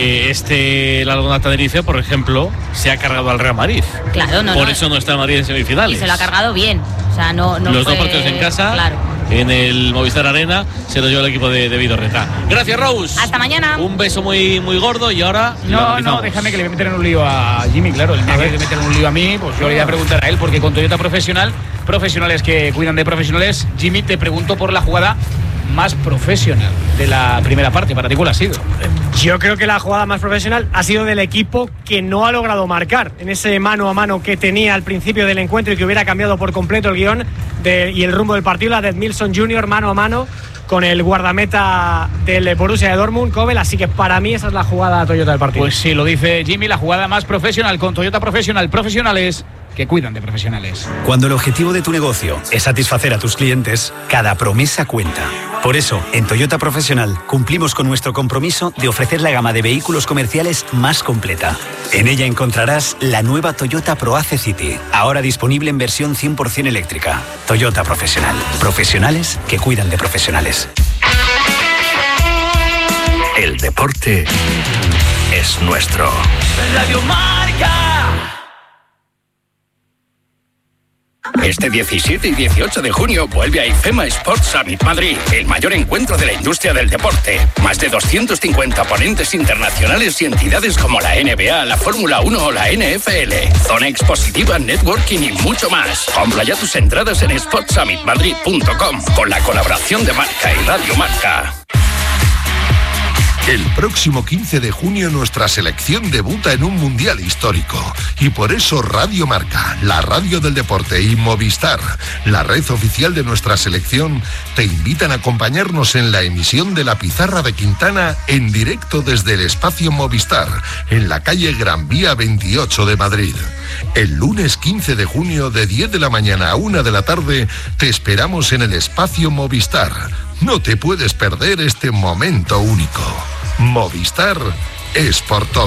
que la Laguna Tenerife, por ejemplo, se ha cargado al Real Madrid. Claro, por eso no está Madrid en semifinales. Y se lo ha cargado bien. O sea, no los fue... 2 partidos en casa. Claro. En el Movistar Arena se lo lleva el equipo de Vidorreta. Gracias, Rose. Hasta mañana. Un beso muy, muy gordo y ahora... No, déjame que le voy a meter en un lío a Jimmy, claro. El día que le meter en un lío a mí, pues yo le voy a preguntar a él, porque con Toyota profesionales que cuidan de profesionales, Jimmy, te pregunto por la jugada más profesional de la primera parte. ¿Para ti cuál ha sido? Yo creo que la jugada más profesional ha sido del equipo que no ha logrado marcar en ese mano a mano que tenía al principio del encuentro y que hubiera cambiado por completo el guión y el rumbo del partido, la de Edmilson Jr. mano a mano con el guardameta del Borussia de Dortmund, Kobel. Así que para mí esa es la jugada Toyota del partido. Pues sí, lo dice Jimmy, la jugada más profesional con Toyota Profesional. Profesionales que cuidan de profesionales. Cuando el objetivo de tu negocio es satisfacer a tus clientes, cada promesa cuenta. Por eso, en Toyota Profesional cumplimos con nuestro compromiso de ofrecer la gama de vehículos comerciales más completa. En ella encontrarás la nueva Toyota ProAce City, ahora disponible en versión 100% eléctrica. Toyota Profesional. Profesionales que cuidan de profesionales. El deporte es nuestro. Radio Marca. Este 17 y 18 de junio vuelve a IFEMA Sports Summit Madrid, el mayor encuentro de la industria del deporte. Más de 250 ponentes internacionales y entidades como la NBA, la Fórmula 1 o la NFL. Zona expositiva, networking y mucho más. Compra ya tus entradas en sportsummitmadrid.com con la colaboración de Marca y Radio Marca. El próximo 15 de junio nuestra selección debuta en un mundial histórico y por eso Radio Marca, la radio del deporte, y Movistar, la red oficial de nuestra selección, te invitan a acompañarnos en la emisión de La Pizarra de Quintana en directo desde el espacio Movistar, en la calle Gran Vía 28 de Madrid. El lunes 15 de junio de 10 de la mañana a 1 de la tarde te esperamos en el espacio Movistar. No te puedes perder este momento único. Movistar es por todos.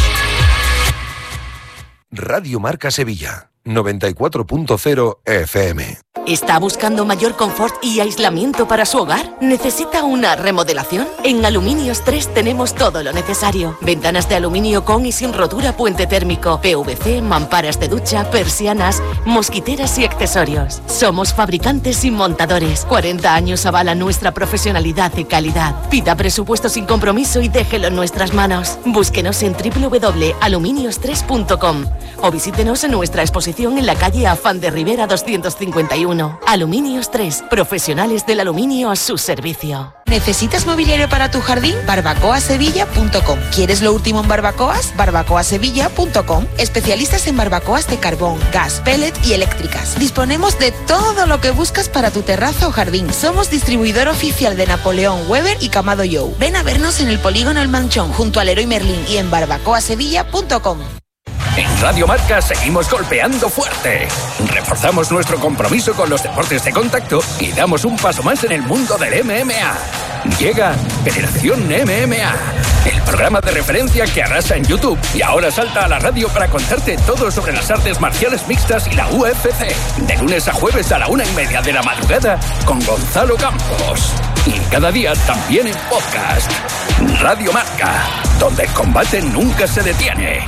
Radio Marca Sevilla, 94.0 FM. ¿Está buscando mayor confort y aislamiento para su hogar? ¿Necesita una remodelación? En Aluminios 3 tenemos todo lo necesario. Ventanas de aluminio con y sin rotura, puente térmico, PVC, mamparas de ducha, persianas, mosquiteras y accesorios. Somos fabricantes y montadores. 40 años avalan nuestra profesionalidad y calidad. Pida presupuesto sin compromiso y déjelo en nuestras manos. Búsquenos en www.aluminios3.com o visítenos en nuestra exposición en la calle Afán de Rivera 251. Aluminios 3, profesionales del aluminio a su servicio. ¿Necesitas mobiliario para tu jardín? barbacoasevilla.com. ¿Quieres lo último en barbacoas? barbacoasevilla.com. Especialistas en barbacoas de carbón, gas, pellet y eléctricas. Disponemos de todo lo que buscas para tu terraza o jardín. Somos distribuidor oficial de Napoleón, Weber y Camado Joe. Ven a vernos en el Polígono El Manchón, junto al Leroy Merlin, y en barbacoasevilla.com. En Radio Marca seguimos golpeando fuerte. Reforzamos nuestro compromiso con los deportes de contacto y damos un paso más en el mundo del MMA. Llega Generación MMA, el programa de referencia que arrasa en YouTube y ahora salta a la radio para contarte todo sobre las artes marciales mixtas y la UFC. De lunes a jueves a la 1:30 de la madrugada con Gonzalo Campos. Y cada día también en podcast. Radio Marca, donde el combate nunca se detiene.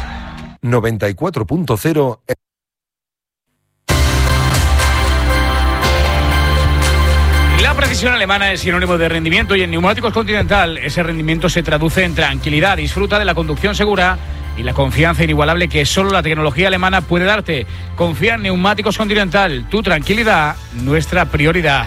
94.0. La precisión alemana es sinónimo de rendimiento y en Neumáticos Continental ese rendimiento se traduce en tranquilidad. Disfruta de la conducción segura y la confianza inigualable que solo la tecnología alemana puede darte. Confía en Neumáticos Continental, tu tranquilidad, nuestra prioridad.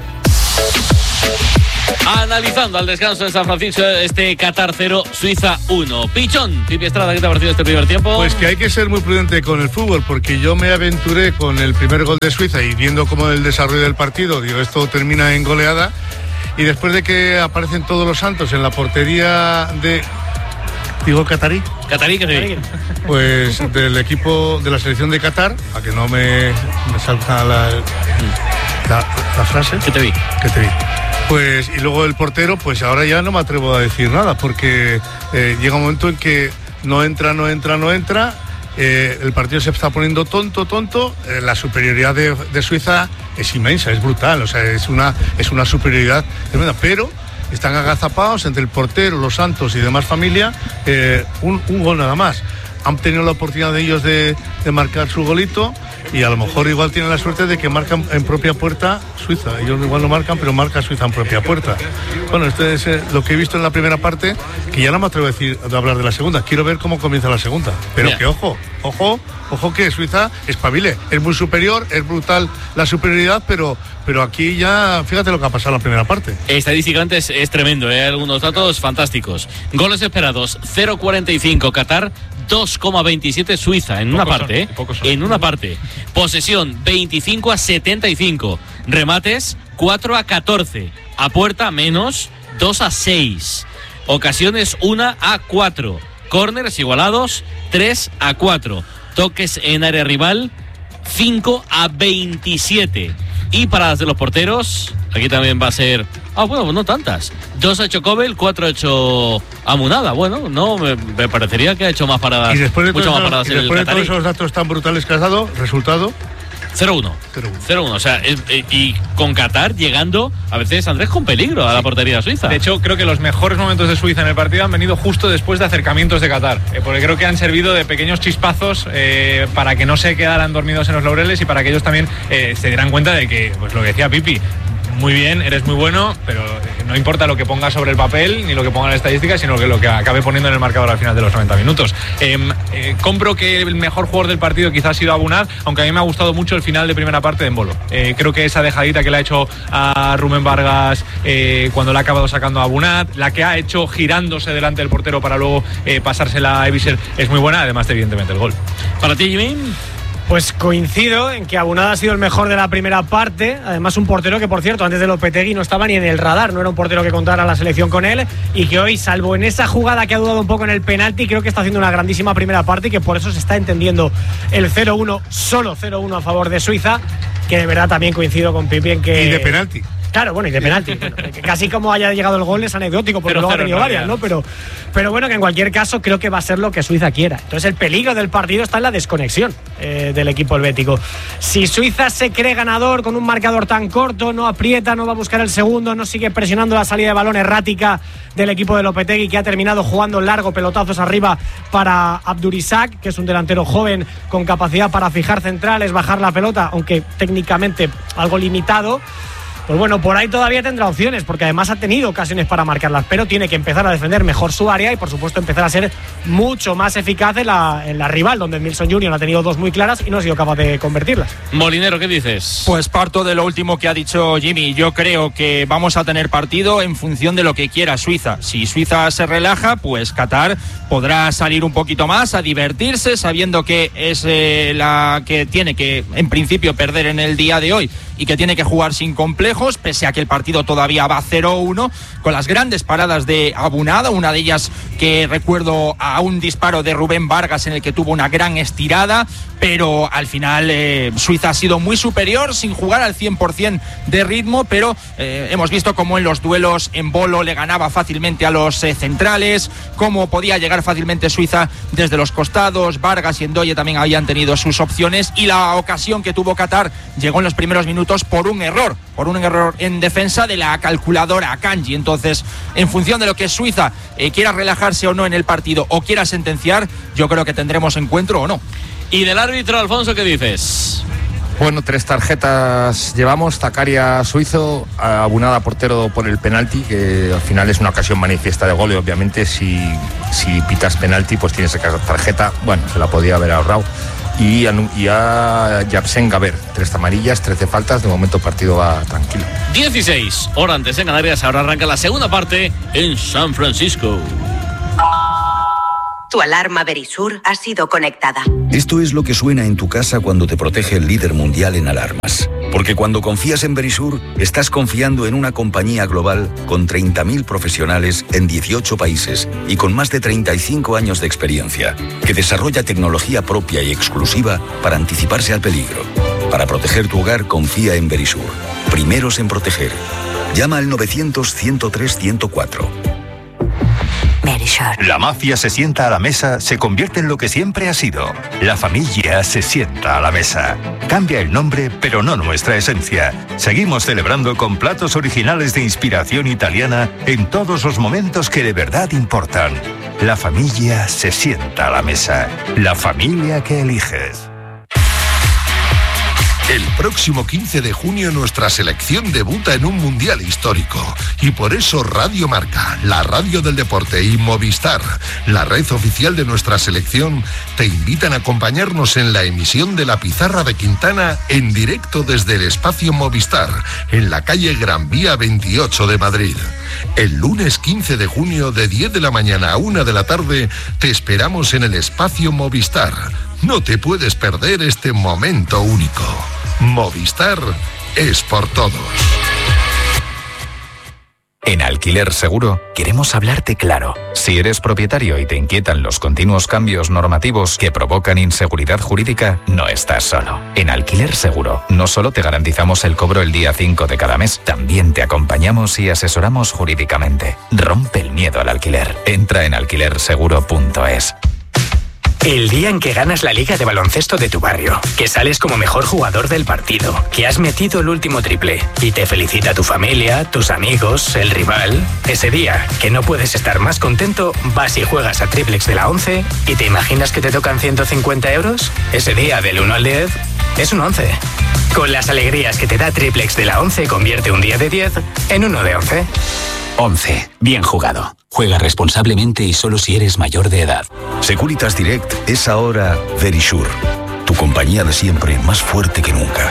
Analizando al descanso de San Francisco, Qatar 0, Suiza 1. Pichón, Pipi Estrada, ¿qué te ha parecido este primer tiempo? Pues que hay que ser muy prudente con el fútbol, porque yo me aventuré con el primer gol de Suiza y viendo cómo el desarrollo del partido, digo, esto termina en goleada, y después de que aparecen todos los santos en la portería de... Digo catarí. Catarí, que sí. Pues del equipo de la selección de Qatar, a que no me salta la frase. Que te vi. Pues, y luego el portero, pues ahora ya no me atrevo a decir nada, porque llega un momento en que no entra. El partido se está poniendo tonto. La superioridad de Suiza es inmensa, es brutal, o sea, es una superioridad tremenda, pero están agazapados entre el portero, los santos y demás familia, un gol nada más. Han tenido la oportunidad de ellos de marcar su golito, y a lo mejor igual tienen la suerte de que marcan en propia puerta Suiza. Ellos igual no marcan, pero marca Suiza en propia puerta. Bueno, esto es lo que he visto en la primera parte, que ya no me atrevo a hablar de la segunda. Quiero ver cómo comienza la segunda. Pero bien. Que ojo que Suiza espabile. Es muy superior, es brutal la superioridad, pero aquí ya, fíjate lo que ha pasado en la primera parte. Estadísticamente es tremendo, algunos datos fantásticos. Goles esperados, 0,45 Qatar, 2,27 Suiza en una parte, en una parte. Posesión 25-75. Remates 4-14. A puerta menos 2-6. Ocasiones 1-4. Córneres igualados 3-4. Toques en área rival 5-27. Y paradas de los porteros, aquí también va a ser... bueno, no tantas. 2 ha hecho Kobel, 4 ha hecho Amunada. Bueno, no, me parecería que ha hecho más paradas. Y después de mucho más paradas en el después de Qatarí. todos esos datos tan brutales que has dado, resultado... 0-1. O sea, y con Qatar llegando a veces, Andrés, con peligro a la portería suiza. De hecho, creo que los mejores momentos de Suiza en el partido han venido justo después de acercamientos de Qatar, porque creo que han servido de pequeños chispazos para que no se quedaran dormidos en los laureles y para que ellos también se dieran cuenta de que, pues lo que decía Pipi, muy bien, eres muy bueno, pero no importa lo que pongas sobre el papel ni lo que ponga en la estadística, sino lo que acabe poniendo en el marcador al final de los 90 minutos. Compro que el mejor jugador del partido quizás ha sido Abunad, aunque a mí me ha gustado mucho el final de primera parte de Embolo. Creo que esa dejadita que le ha hecho a Rubén Vargas cuando le ha acabado sacando a Abunad, la que ha hecho girándose delante del portero para luego pasársela a Eviser, es muy buena, además de, evidentemente, el gol. ¿Para ti, Jimmy? Pues coincido en que Abunada ha sido el mejor de la primera parte. Además, un portero que, por cierto, antes de Lopetegui no estaba ni en el radar. No era un portero que contara la selección con él. Y que hoy, salvo en esa jugada que ha dudado un poco en el penalti, creo que está haciendo una grandísima primera parte y que por eso se está entendiendo el 0-1, solo 0-1 a favor de Suiza. Que de verdad también coincido con Pipi en que... Y de penalti. Claro, bueno, y de penalti. Bueno, casi como haya llegado el gol es anecdótico, porque luego ha tenido varias, ¿no? Pero bueno, que en cualquier caso creo que va a ser lo que Suiza quiera. Entonces el peligro del partido está en la desconexión del equipo helvético. Si Suiza se cree ganador con un marcador tan corto, no aprieta, no va a buscar el segundo, no sigue presionando la salida de balón errática del equipo de Lopetegui, que ha terminado jugando largo, pelotazos arriba para Abdurizak, que es un delantero joven con capacidad para fijar centrales, bajar la pelota, aunque técnicamente algo limitado. Pues bueno, por ahí todavía tendrá opciones, porque además ha tenido ocasiones para marcarlas, pero tiene que empezar a defender mejor su área y, por supuesto, empezar a ser mucho más eficaz en la rival, donde Milson Junior ha tenido dos muy claras y no ha sido capaz de convertirlas. Molinero, ¿qué dices? Pues parto de lo último que ha dicho Jimmy. Yo creo que vamos a tener partido en función de lo que quiera Suiza. Si Suiza se relaja, pues Qatar podrá salir un poquito más a divertirse, sabiendo que es la que tiene que, en principio, perder en el día de hoy y que tiene que jugar sin complejos, pese a que el partido todavía va 0-1, con las grandes paradas de Abunada, una de ellas que recuerdo a un disparo de Rubén Vargas en el que tuvo una gran estirada, pero al final Suiza ha sido muy superior, sin jugar al 100% de ritmo, pero hemos visto cómo en los duelos Embolo le ganaba fácilmente a los centrales, cómo podía llegar fácilmente Suiza desde los costados. Vargas y Endoye también habían tenido sus opciones, y la ocasión que tuvo Qatar llegó en los primeros minutos puntos por un error en defensa de la calculadora Akanji. Entonces, en función de lo que Suiza quiera relajarse o no en el partido o quiera sentenciar, yo creo que tendremos encuentro o no. ¿Y del árbitro, Alfonso, qué dices? Bueno, 3 tarjetas llevamos. Zakaria suizo, Abunada portero por el penalti, que al final es una ocasión manifiesta de gol y obviamente si pitas penalti pues tienes esa tarjeta. Bueno, se la podía haber ahorrado. Y a Yapsen Gaber, 3 amarillas, 13 faltas. De momento el partido va tranquilo. 16 horas antes en Canarias. Ahora arranca la segunda parte en San Francisco. Tu alarma Verisur ha sido conectada. Esto es lo que suena en tu casa cuando te protege el líder mundial en alarmas. Porque cuando confías en Verisur, estás confiando en una compañía global con 30.000 profesionales en 18 países y con más de 35 años de experiencia, que desarrolla tecnología propia y exclusiva para anticiparse al peligro. Para proteger tu hogar, confía en Verisur. Primeros en proteger. Llama al 900-103-104. La mafia se sienta a la mesa, se convierte en lo que siempre ha sido. La familia se sienta a la mesa. Cambia el nombre, pero no nuestra esencia. Seguimos celebrando con platos originales de inspiración italiana en todos los momentos que de verdad importan. La familia se sienta a la mesa. La familia que eliges. El próximo 15 de junio nuestra selección debuta en un mundial histórico. Y por eso Radio Marca, la radio del deporte, y Movistar, la red oficial de nuestra selección, te invitan a acompañarnos en la emisión de La Pizarra de Quintana en directo desde el espacio Movistar, en la calle Gran Vía 28 de Madrid. El lunes 15 de junio de 10 de la mañana a 1 de la tarde te esperamos en el espacio Movistar. No te puedes perder este momento único. Movistar es por todos. En Alquiler Seguro queremos hablarte claro. Si eres propietario y te inquietan los continuos cambios normativos que provocan inseguridad jurídica, no estás solo. En Alquiler Seguro no solo te garantizamos el cobro el día 5 de cada mes, también te acompañamos y asesoramos jurídicamente. Rompe el miedo al alquiler. Entra en alquilerseguro.es. El día en que ganas la liga de baloncesto de tu barrio, que sales como mejor jugador del partido, que has metido el último triple y te felicita tu familia, tus amigos, el rival. Ese día, que no puedes estar más contento, vas y juegas a Triplex de la 11 y te imaginas que te tocan 150 euros. Ese día, del 1 al 10, es un 11. Con las alegrías que te da Triplex de la 11, convierte un día de 10 en uno de 11. 11. Bien jugado. Juega responsablemente y solo si eres mayor de edad. Securitas Direct es ahora Verisur. Tu compañía de siempre, más fuerte que nunca.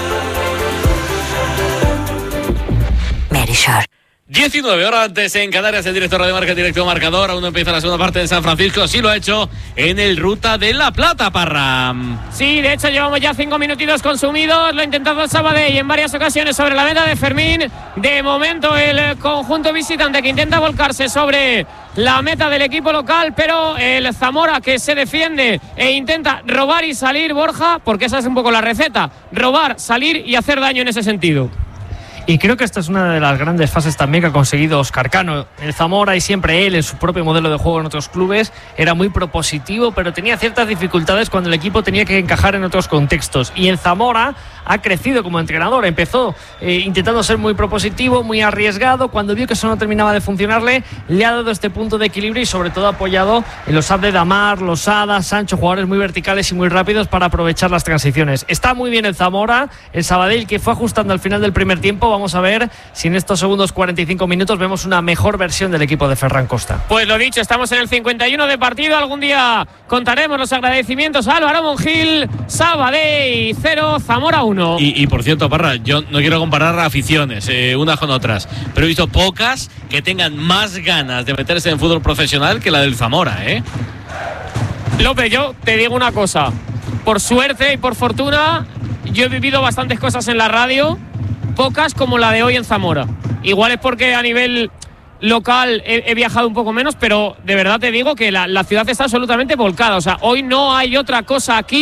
Verisur. 19 horas antes en Canarias, el director de Marca, directo marcador. Aún no empieza la segunda parte de San Francisco. Sí lo ha hecho en el Ruta de la Plata, Parra. Sí, de hecho llevamos ya 5 minutitos consumidos. Lo ha intentado Sabadell en varias ocasiones sobre la meta de Fermín. De momento el conjunto visitante que intenta volcarse sobre la meta del equipo local, pero el Zamora que se defiende e intenta robar y salir, Borja, porque esa es un poco la receta. Robar, salir y hacer daño en ese sentido. Y creo que esta es una de las grandes fases también que ha conseguido Óscar Cano. El Zamora, y siempre él en su propio modelo de juego en otros clubes, era muy propositivo, pero tenía ciertas dificultades cuando el equipo tenía que encajar en otros contextos. Y el Zamora ha crecido como entrenador. Empezó intentando ser muy propositivo, muy arriesgado. Cuando vio que eso no terminaba de funcionarle, le ha dado este punto de equilibrio y sobre todo apoyado en los Abde Damar, Losada, Sancho, jugadores muy verticales y muy rápidos para aprovechar las transiciones. Está muy bien el Zamora, el Sabadell que fue ajustando al final del primer tiempo. Vamos a ver si en estos segundos 45 minutos vemos una mejor versión del equipo de Ferran Costa. Pues lo dicho, estamos en el 51 de partido. Algún día contaremos los agradecimientos a Álvaro Monjil. Sabadell 0, Zamora 1. Y por cierto, Parra, yo no quiero comparar aficiones unas con otras, pero he visto pocas que tengan más ganas de meterse en fútbol profesional que la del Zamora, López, yo te digo una cosa. Por suerte y por fortuna, yo he vivido bastantes cosas en la radio, pocas como la de hoy en Zamora. Igual es porque a nivel local he viajado un poco menos, pero de verdad te digo que la ciudad está absolutamente volcada. O sea, hoy no hay otra cosa aquí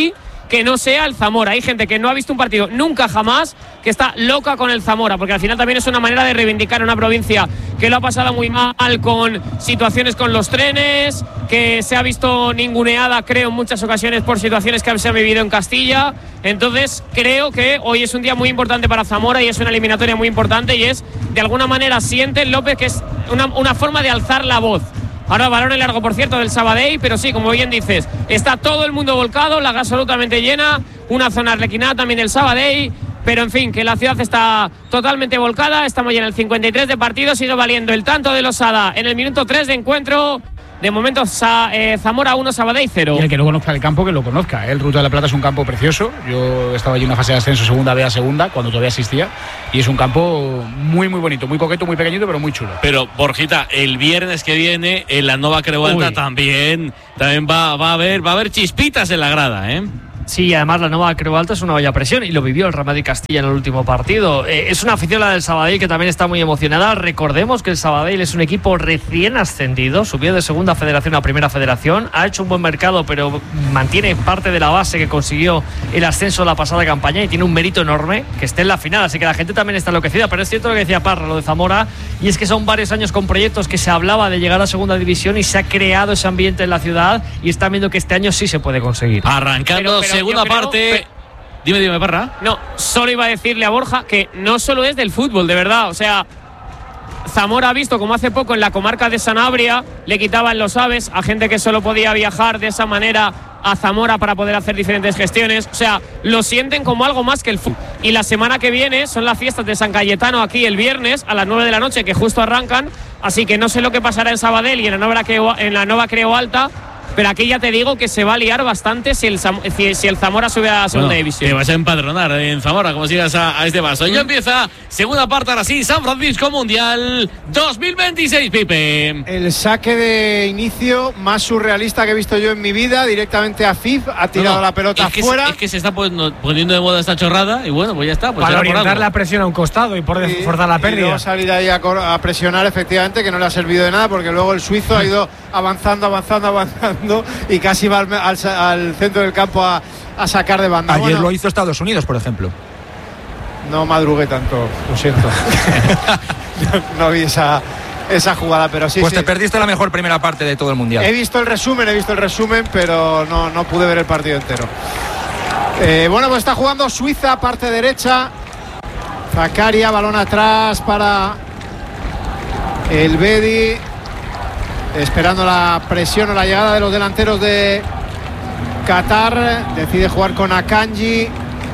que no sea el Zamora. Hay gente que no ha visto un partido nunca jamás, que está loca con el Zamora, porque al final también es una manera de reivindicar una provincia que lo ha pasado muy mal con situaciones con los trenes, que se ha visto ninguneada, creo, en muchas ocasiones por situaciones que se han vivido en Castilla. Entonces creo que hoy es un día muy importante para Zamora y es una eliminatoria muy importante, y es, de alguna manera, siente López que es una forma de alzar la voz. Ahora balón en largo, por cierto, del Sabadell, pero sí, como bien dices, está todo el mundo volcado, la absolutamente llena, una zona arlequinada también del Sabadell, pero en fin, que la ciudad está totalmente volcada. Estamos ya en el 53 de partido, sigue valiendo el tanto de Losada en el minuto 3 de encuentro. De momento Zamora 1, Sabadell 0. Y el que no conozca el campo, que lo conozca. El Ruta de la Plata es un campo precioso. Yo estaba allí en una fase de ascenso segunda B a segunda, cuando todavía existía, y es un campo muy muy bonito, muy coqueto, muy pequeñito, pero muy chulo. Pero Borjita, el viernes que viene en la Nova Creu Alta también va a haber chispitas en la grada, ¿eh? Sí, además la Nova Creu Alta es una olla a presión, y lo vivió el Real Madrid Castilla en el último partido. Es una afición, la del Sabadell, que también está muy emocionada. Recordemos que el Sabadell es un equipo recién ascendido, subió de segunda federación a primera federación, ha hecho un buen mercado, pero mantiene parte de la base que consiguió el ascenso la pasada campaña, y tiene un mérito enorme que esté en la final, así que la gente también está enloquecida. Pero es cierto lo que decía Parra, lo de Zamora, y es que son varios años con proyectos que se hablaba de llegar a segunda división, y se ha creado ese ambiente en la ciudad, y están viendo que este año sí se puede conseguir. Arrancando segunda parte. Dime, Parra. No, solo iba a decirle a Borja que no solo es del fútbol, de verdad. O sea, Zamora ha visto como hace poco en la comarca de Sanabria le quitaban los aves a gente que solo podía viajar de esa manera a Zamora para poder hacer diferentes gestiones. O sea, lo sienten como algo más que el fútbol. Y la semana que viene son las fiestas de San Cayetano aquí el viernes a las 9 de la noche, que justo arrancan. Así que no sé lo que pasará en Sabadell y en la Nova Creu Alta, pero aquí ya te digo que se va a liar bastante si el Zamora sube a segunda división. Te vas a empadronar en Zamora, como sigas a este paso. Ya empieza segunda parte, ahora sí, San Francisco Mundial 2026, Pipe. El saque de inicio más surrealista que he visto yo en mi vida, directamente a Fif, ha tirado la pelota fuera. Es que se está poniendo de moda esta chorrada, y bueno, pues ya está. Pues para orientar la presión a un costado y por forzar la pérdida. Y luego salir ahí a presionar, efectivamente, que no le ha servido de nada, porque luego el suizo ha ido avanzando y casi va al centro del campo a sacar de banda. Ayer lo hizo Estados Unidos, por ejemplo. No madrugué tanto, lo siento. No vi esa jugada, pero sí. Pues te perdiste la mejor primera parte de todo el Mundial. He visto el resumen, pero no pude ver el partido entero. Bueno, pues está jugando Suiza, parte derecha. Zakaria, balón atrás para el Bedi, esperando la presión o la llegada de los delanteros de Qatar. Decide jugar con Akanji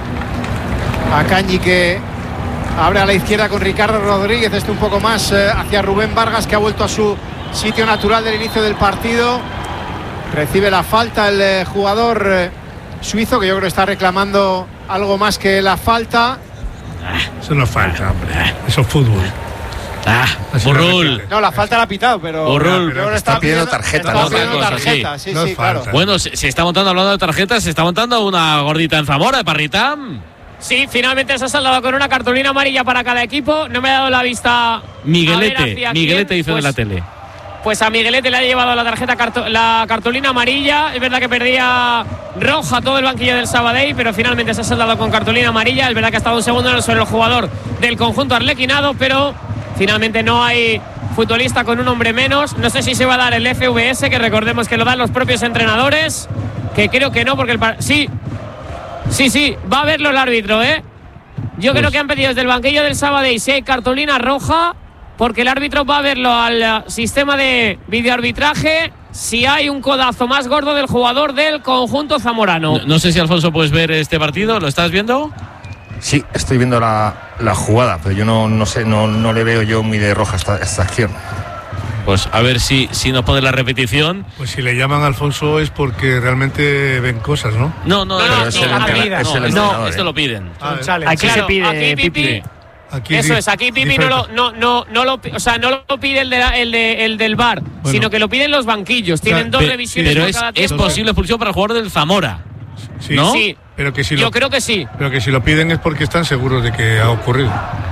que abre a la izquierda con Ricardo Rodríguez, un poco más hacia Rubén Vargas, que ha vuelto a su sitio natural del inicio del partido. Recibe la falta el jugador suizo, que yo creo que está reclamando algo más que la falta. Eso no es falta, hombre. Eso es fútbol. Burrul. No, la falta la ha pitado, pero está pidiendo tarjeta. Sí, claro. Bueno, se está montando, hablando de tarjetas, se está montando una gordita en Zamora, de Parrita. Sí, finalmente se ha saldado con una cartulina amarilla para cada equipo. No me ha dado la vista. Miguelete hizo de la tele. Pues a Miguelete le ha llevado la cartulina amarilla. Es verdad que perdía roja todo el banquillo del Sabadell, pero finalmente se ha saldado con cartulina amarilla. Es verdad que ha estado un segundo sobre el jugador del conjunto arlequinado, pero finalmente no hay futbolista con un hombre menos. No sé si se va a dar el FVS, que recordemos que lo dan los propios entrenadores, que creo que no, porque sí, va a verlo el árbitro, Yo creo que han pedido desde el banquillo del Sabadell si hay cartulina roja, porque el árbitro va a verlo al sistema de videoarbitraje si hay un codazo más gordo del jugador del conjunto zamorano. No sé si, Alfonso, puedes ver este partido, ¿lo estás viendo? Sí, estoy viendo la jugada, pero yo no sé, no le veo yo muy de roja esta acción. Pues a ver si nos pone la repetición. Pues si le llaman a Alfonso es porque realmente ven cosas, ¿no? No, esto lo piden. Aquí se pide, Pipi. Aquí Pipi no lo pide el del VAR, sino que lo piden los banquillos. Tienen dos revisiones pero por cada tiempo. Es posible expulsión para el jugador del Zamora. Sí, ¿no? Sí. Pero que si yo creo que sí. Pero que si lo piden es porque están seguros de que ha ocurrido.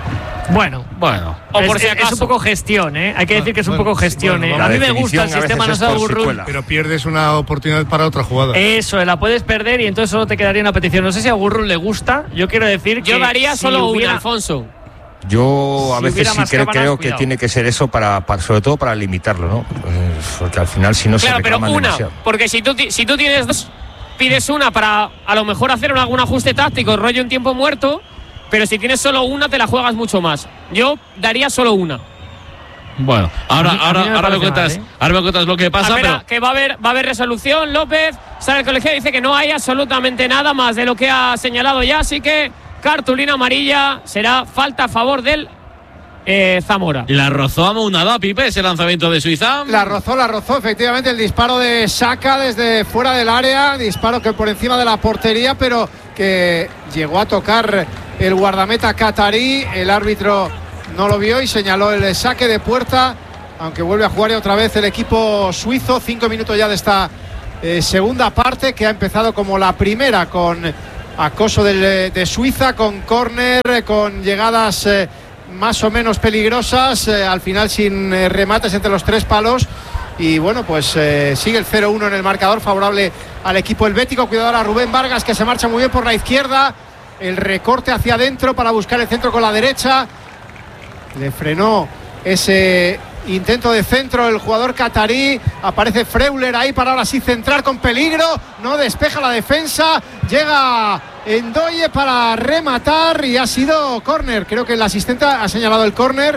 Bueno. O por si acaso. Es un poco gestión, ¿eh? Hay que decir que es un poco gestión. Bueno, a mí me gusta el sistema no sea Gurrul. Pero pierdes una oportunidad para otra jugada. Eso, la puedes perder y entonces solo te quedaría una petición. No sé si a Gurrul le gusta. Yo quiero decir que yo daría solo hubiera, una, Alfonso. Yo a Si veces hubiera sí más cámaras, creo que cuidado. tiene que ser eso para sobre todo para limitarlo, ¿no? Porque al final si no Claro, se pero reclaman una, demasiado. porque si tú tienes dos, pides una para a lo mejor hacer algún ajuste táctico, rollo en tiempo muerto, pero si tienes solo una te la juegas mucho más. Yo daría solo una. Bueno, ahora me cuentas, ahora me cuentas lo que pasa, pero que va a haber resolución. López sale el colegiado y dice que no hay absolutamente nada más de lo que ha señalado ya, así que cartulina amarilla, será falta a favor del Zamora. ¿La rozó amounada, Pipe, ese lanzamiento de Suiza? La rozó, efectivamente, el disparo de Saka desde fuera del área, disparo que por encima de la portería, pero que llegó a tocar el guardameta catarí. El árbitro no lo vio y señaló el saque de puerta, aunque vuelve a jugar otra vez el equipo suizo. 5 minutos ya de esta segunda parte, que ha empezado como la primera, con acoso de Suiza, con córner, con llegadas más o menos peligrosas, al final sin remates entre los tres palos. Y bueno, pues sigue el 0-1 en el marcador, favorable al equipo helvético. Cuidado ahora Rubén Vargas, que se marcha muy bien por la izquierda, el recorte hacia adentro para buscar el centro con la derecha. Le frenó ese intento de centro el jugador catarí. Aparece Freuler ahí para ahora sí centrar con peligro, no despeja la defensa, llega Ndoye para rematar y ha sido córner. Creo que el asistente ha señalado el córner.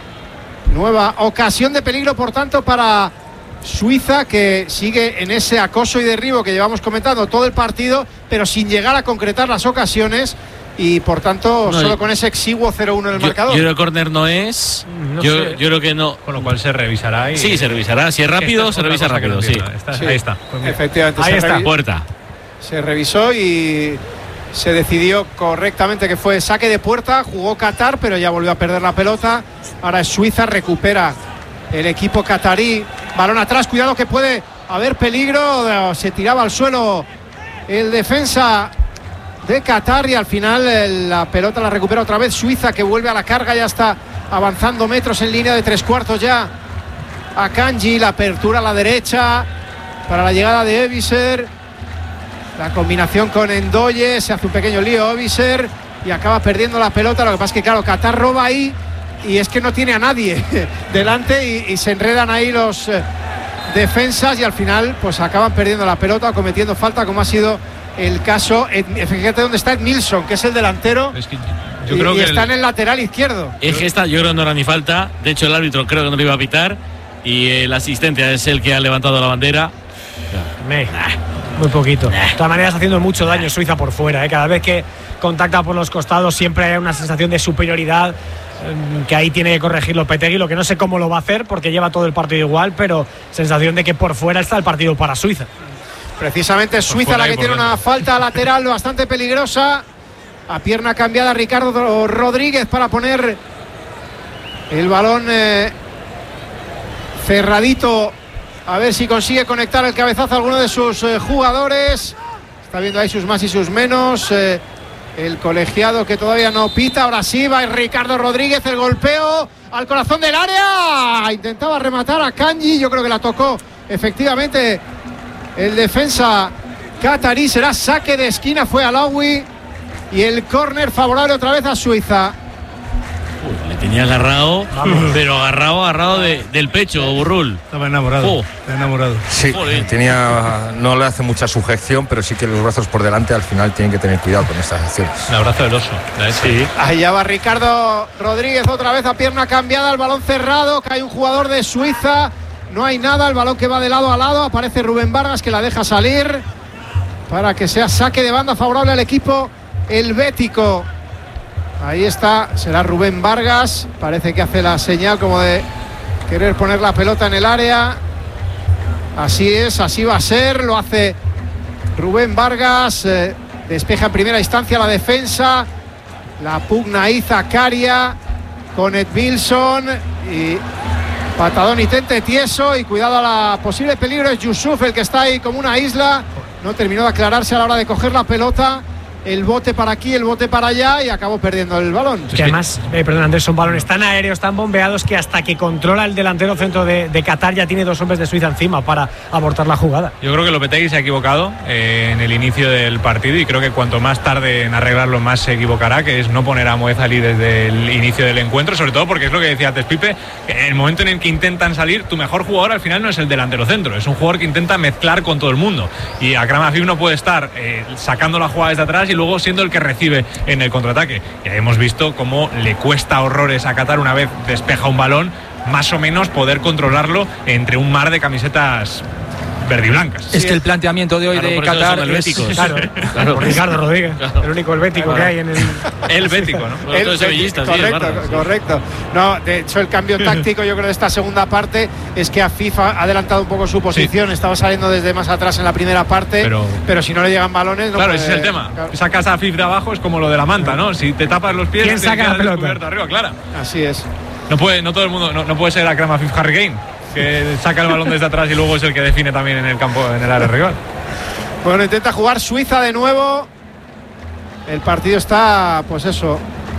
Nueva ocasión de peligro, por tanto, para Suiza, que sigue en ese acoso y derribo que llevamos comentando todo el partido, pero sin llegar a concretar las ocasiones. Y por tanto, solo con ese exiguo 0-1 en el marcador. Yo creo que el córner no es. Yo creo que no. Con lo cual se revisará. Sí, se revisará. Si es rápido, se revisa rápido. Sí. Ahí está. Efectivamente. Ahí está. Puerta. Se revisó y se decidió correctamente que fue saque de puerta. Jugó Qatar, pero ya volvió a perder la pelota. Ahora es Suiza, recupera el equipo catarí. Balón atrás, cuidado que puede haber peligro. Se tiraba al suelo el defensa de Qatar y al final la pelota la recupera otra vez Suiza, que vuelve a la carga, ya está avanzando metros en línea de 3/4 ya a Kanji. La apertura a la derecha para la llegada de Eviser, la combinación con Ndoye, se hace un pequeño lío Eviser y acaba perdiendo la pelota. Lo que pasa es que claro, Qatar roba ahí y es que no tiene a nadie delante y se enredan ahí los defensas y al final pues acaban perdiendo la pelota, cometiendo falta, como ha sido el caso. Fíjate dónde está Edmilson, que es el delantero. Es que yo creo que está en el lateral izquierdo. Es que esta, yo creo que no era ni falta. De hecho, el árbitro creo que no le iba a pitar. Y el asistente es el que ha levantado la bandera. Muy poquito. De todas maneras, haciendo mucho daño Suiza por fuera. Cada vez que contacta por los costados, siempre hay una sensación de superioridad. Que ahí tiene que corregir Lopetegui, lo que no sé cómo lo va a hacer porque lleva todo el partido igual, pero sensación de que por fuera está el partido para Suiza. Precisamente Suiza la que tiene una falta lateral bastante peligrosa. A pierna cambiada Ricardo Rodríguez para poner el balón cerradito. A ver si consigue conectar el cabezazo a alguno de sus jugadores. Está viendo ahí sus más y sus menos. El colegiado que todavía no pita. Ahora sí va Ricardo Rodríguez. El golpeo al corazón del área. Intentaba rematar a Kanji. Yo creo que la tocó efectivamente el defensa catarí. Será saque de esquina. Fue Alawi. Y el córner favorable otra vez a Suiza. Le tenía agarrado, pero agarrado del pecho, Burrul. Estaba enamorado. Está enamorado. Sí, no le hace mucha sujeción, pero sí que los brazos por delante al final tienen que tener cuidado con estas acciones. El abrazo del oso. Sí. Allá va Ricardo Rodríguez otra vez a pierna cambiada, el balón cerrado, cae un jugador de Suiza, no hay nada, el balón que va de lado a lado, aparece Rubén Vargas que la deja salir para que sea saque de banda favorable al equipo helvético. Ahí está, será Rubén Vargas, parece que hace la señal como de querer poner la pelota en el área. Así es, así va a ser, lo hace Rubén Vargas, despeja en primera instancia la defensa, la pugna ahí Zakaria con Edmilson y patadón y tente tieso y cuidado a la posible peligro, es Yusuf el que está ahí como una isla, no terminó de aclararse a la hora de coger la pelota. el bote para aquí, el bote para allá y acabó perdiendo el balón. Que además, perdón Andrés, son balones tan aéreos, tan bombeados que hasta que controla el delantero centro de Qatar ya tiene 2 hombres de Suiza encima para abortar la jugada. Yo creo que Lopetegui se ha equivocado en el inicio del partido y creo que cuanto más tarde en arreglarlo más se equivocará, que es no poner a Moez Ali desde el inicio del encuentro, sobre todo porque es lo que decía antes Pipe, que en el momento en el que intentan salir, tu mejor jugador al final no es el delantero centro, es un jugador que intenta mezclar con todo el mundo y Akram Afif no puede estar sacando la jugada desde atrás y luego siendo el que recibe en el contraataque. Ya hemos visto cómo le cuesta horrores a Qatar una vez despeja un balón, más o menos poder controlarlo entre un mar de camisetas verdiblancas. Es que el planteamiento de hoy de Qatar es claro, Ricardo Rodríguez, el único helvético que hay en el bético, ¿no? Correcto. No, de hecho el cambio táctico yo creo de esta segunda parte es que Afif ha adelantado un poco su posición, estaba saliendo desde más atrás en la primera parte, pero si no le llegan balones no claro, puede, ese es el tema. Claro. Sacas a Afif de abajo, es como lo de la manta, ¿no? Si te tapas los pies, ¿quién saca la pelota? Arriba, claro. Así es. No todo el mundo, no puede ser Akram Afif Harry Kane, que saca el balón desde atrás y luego es el que define también en el campo, en el área rival. Bueno, intenta jugar Suiza de nuevo. El partido está, pues eso,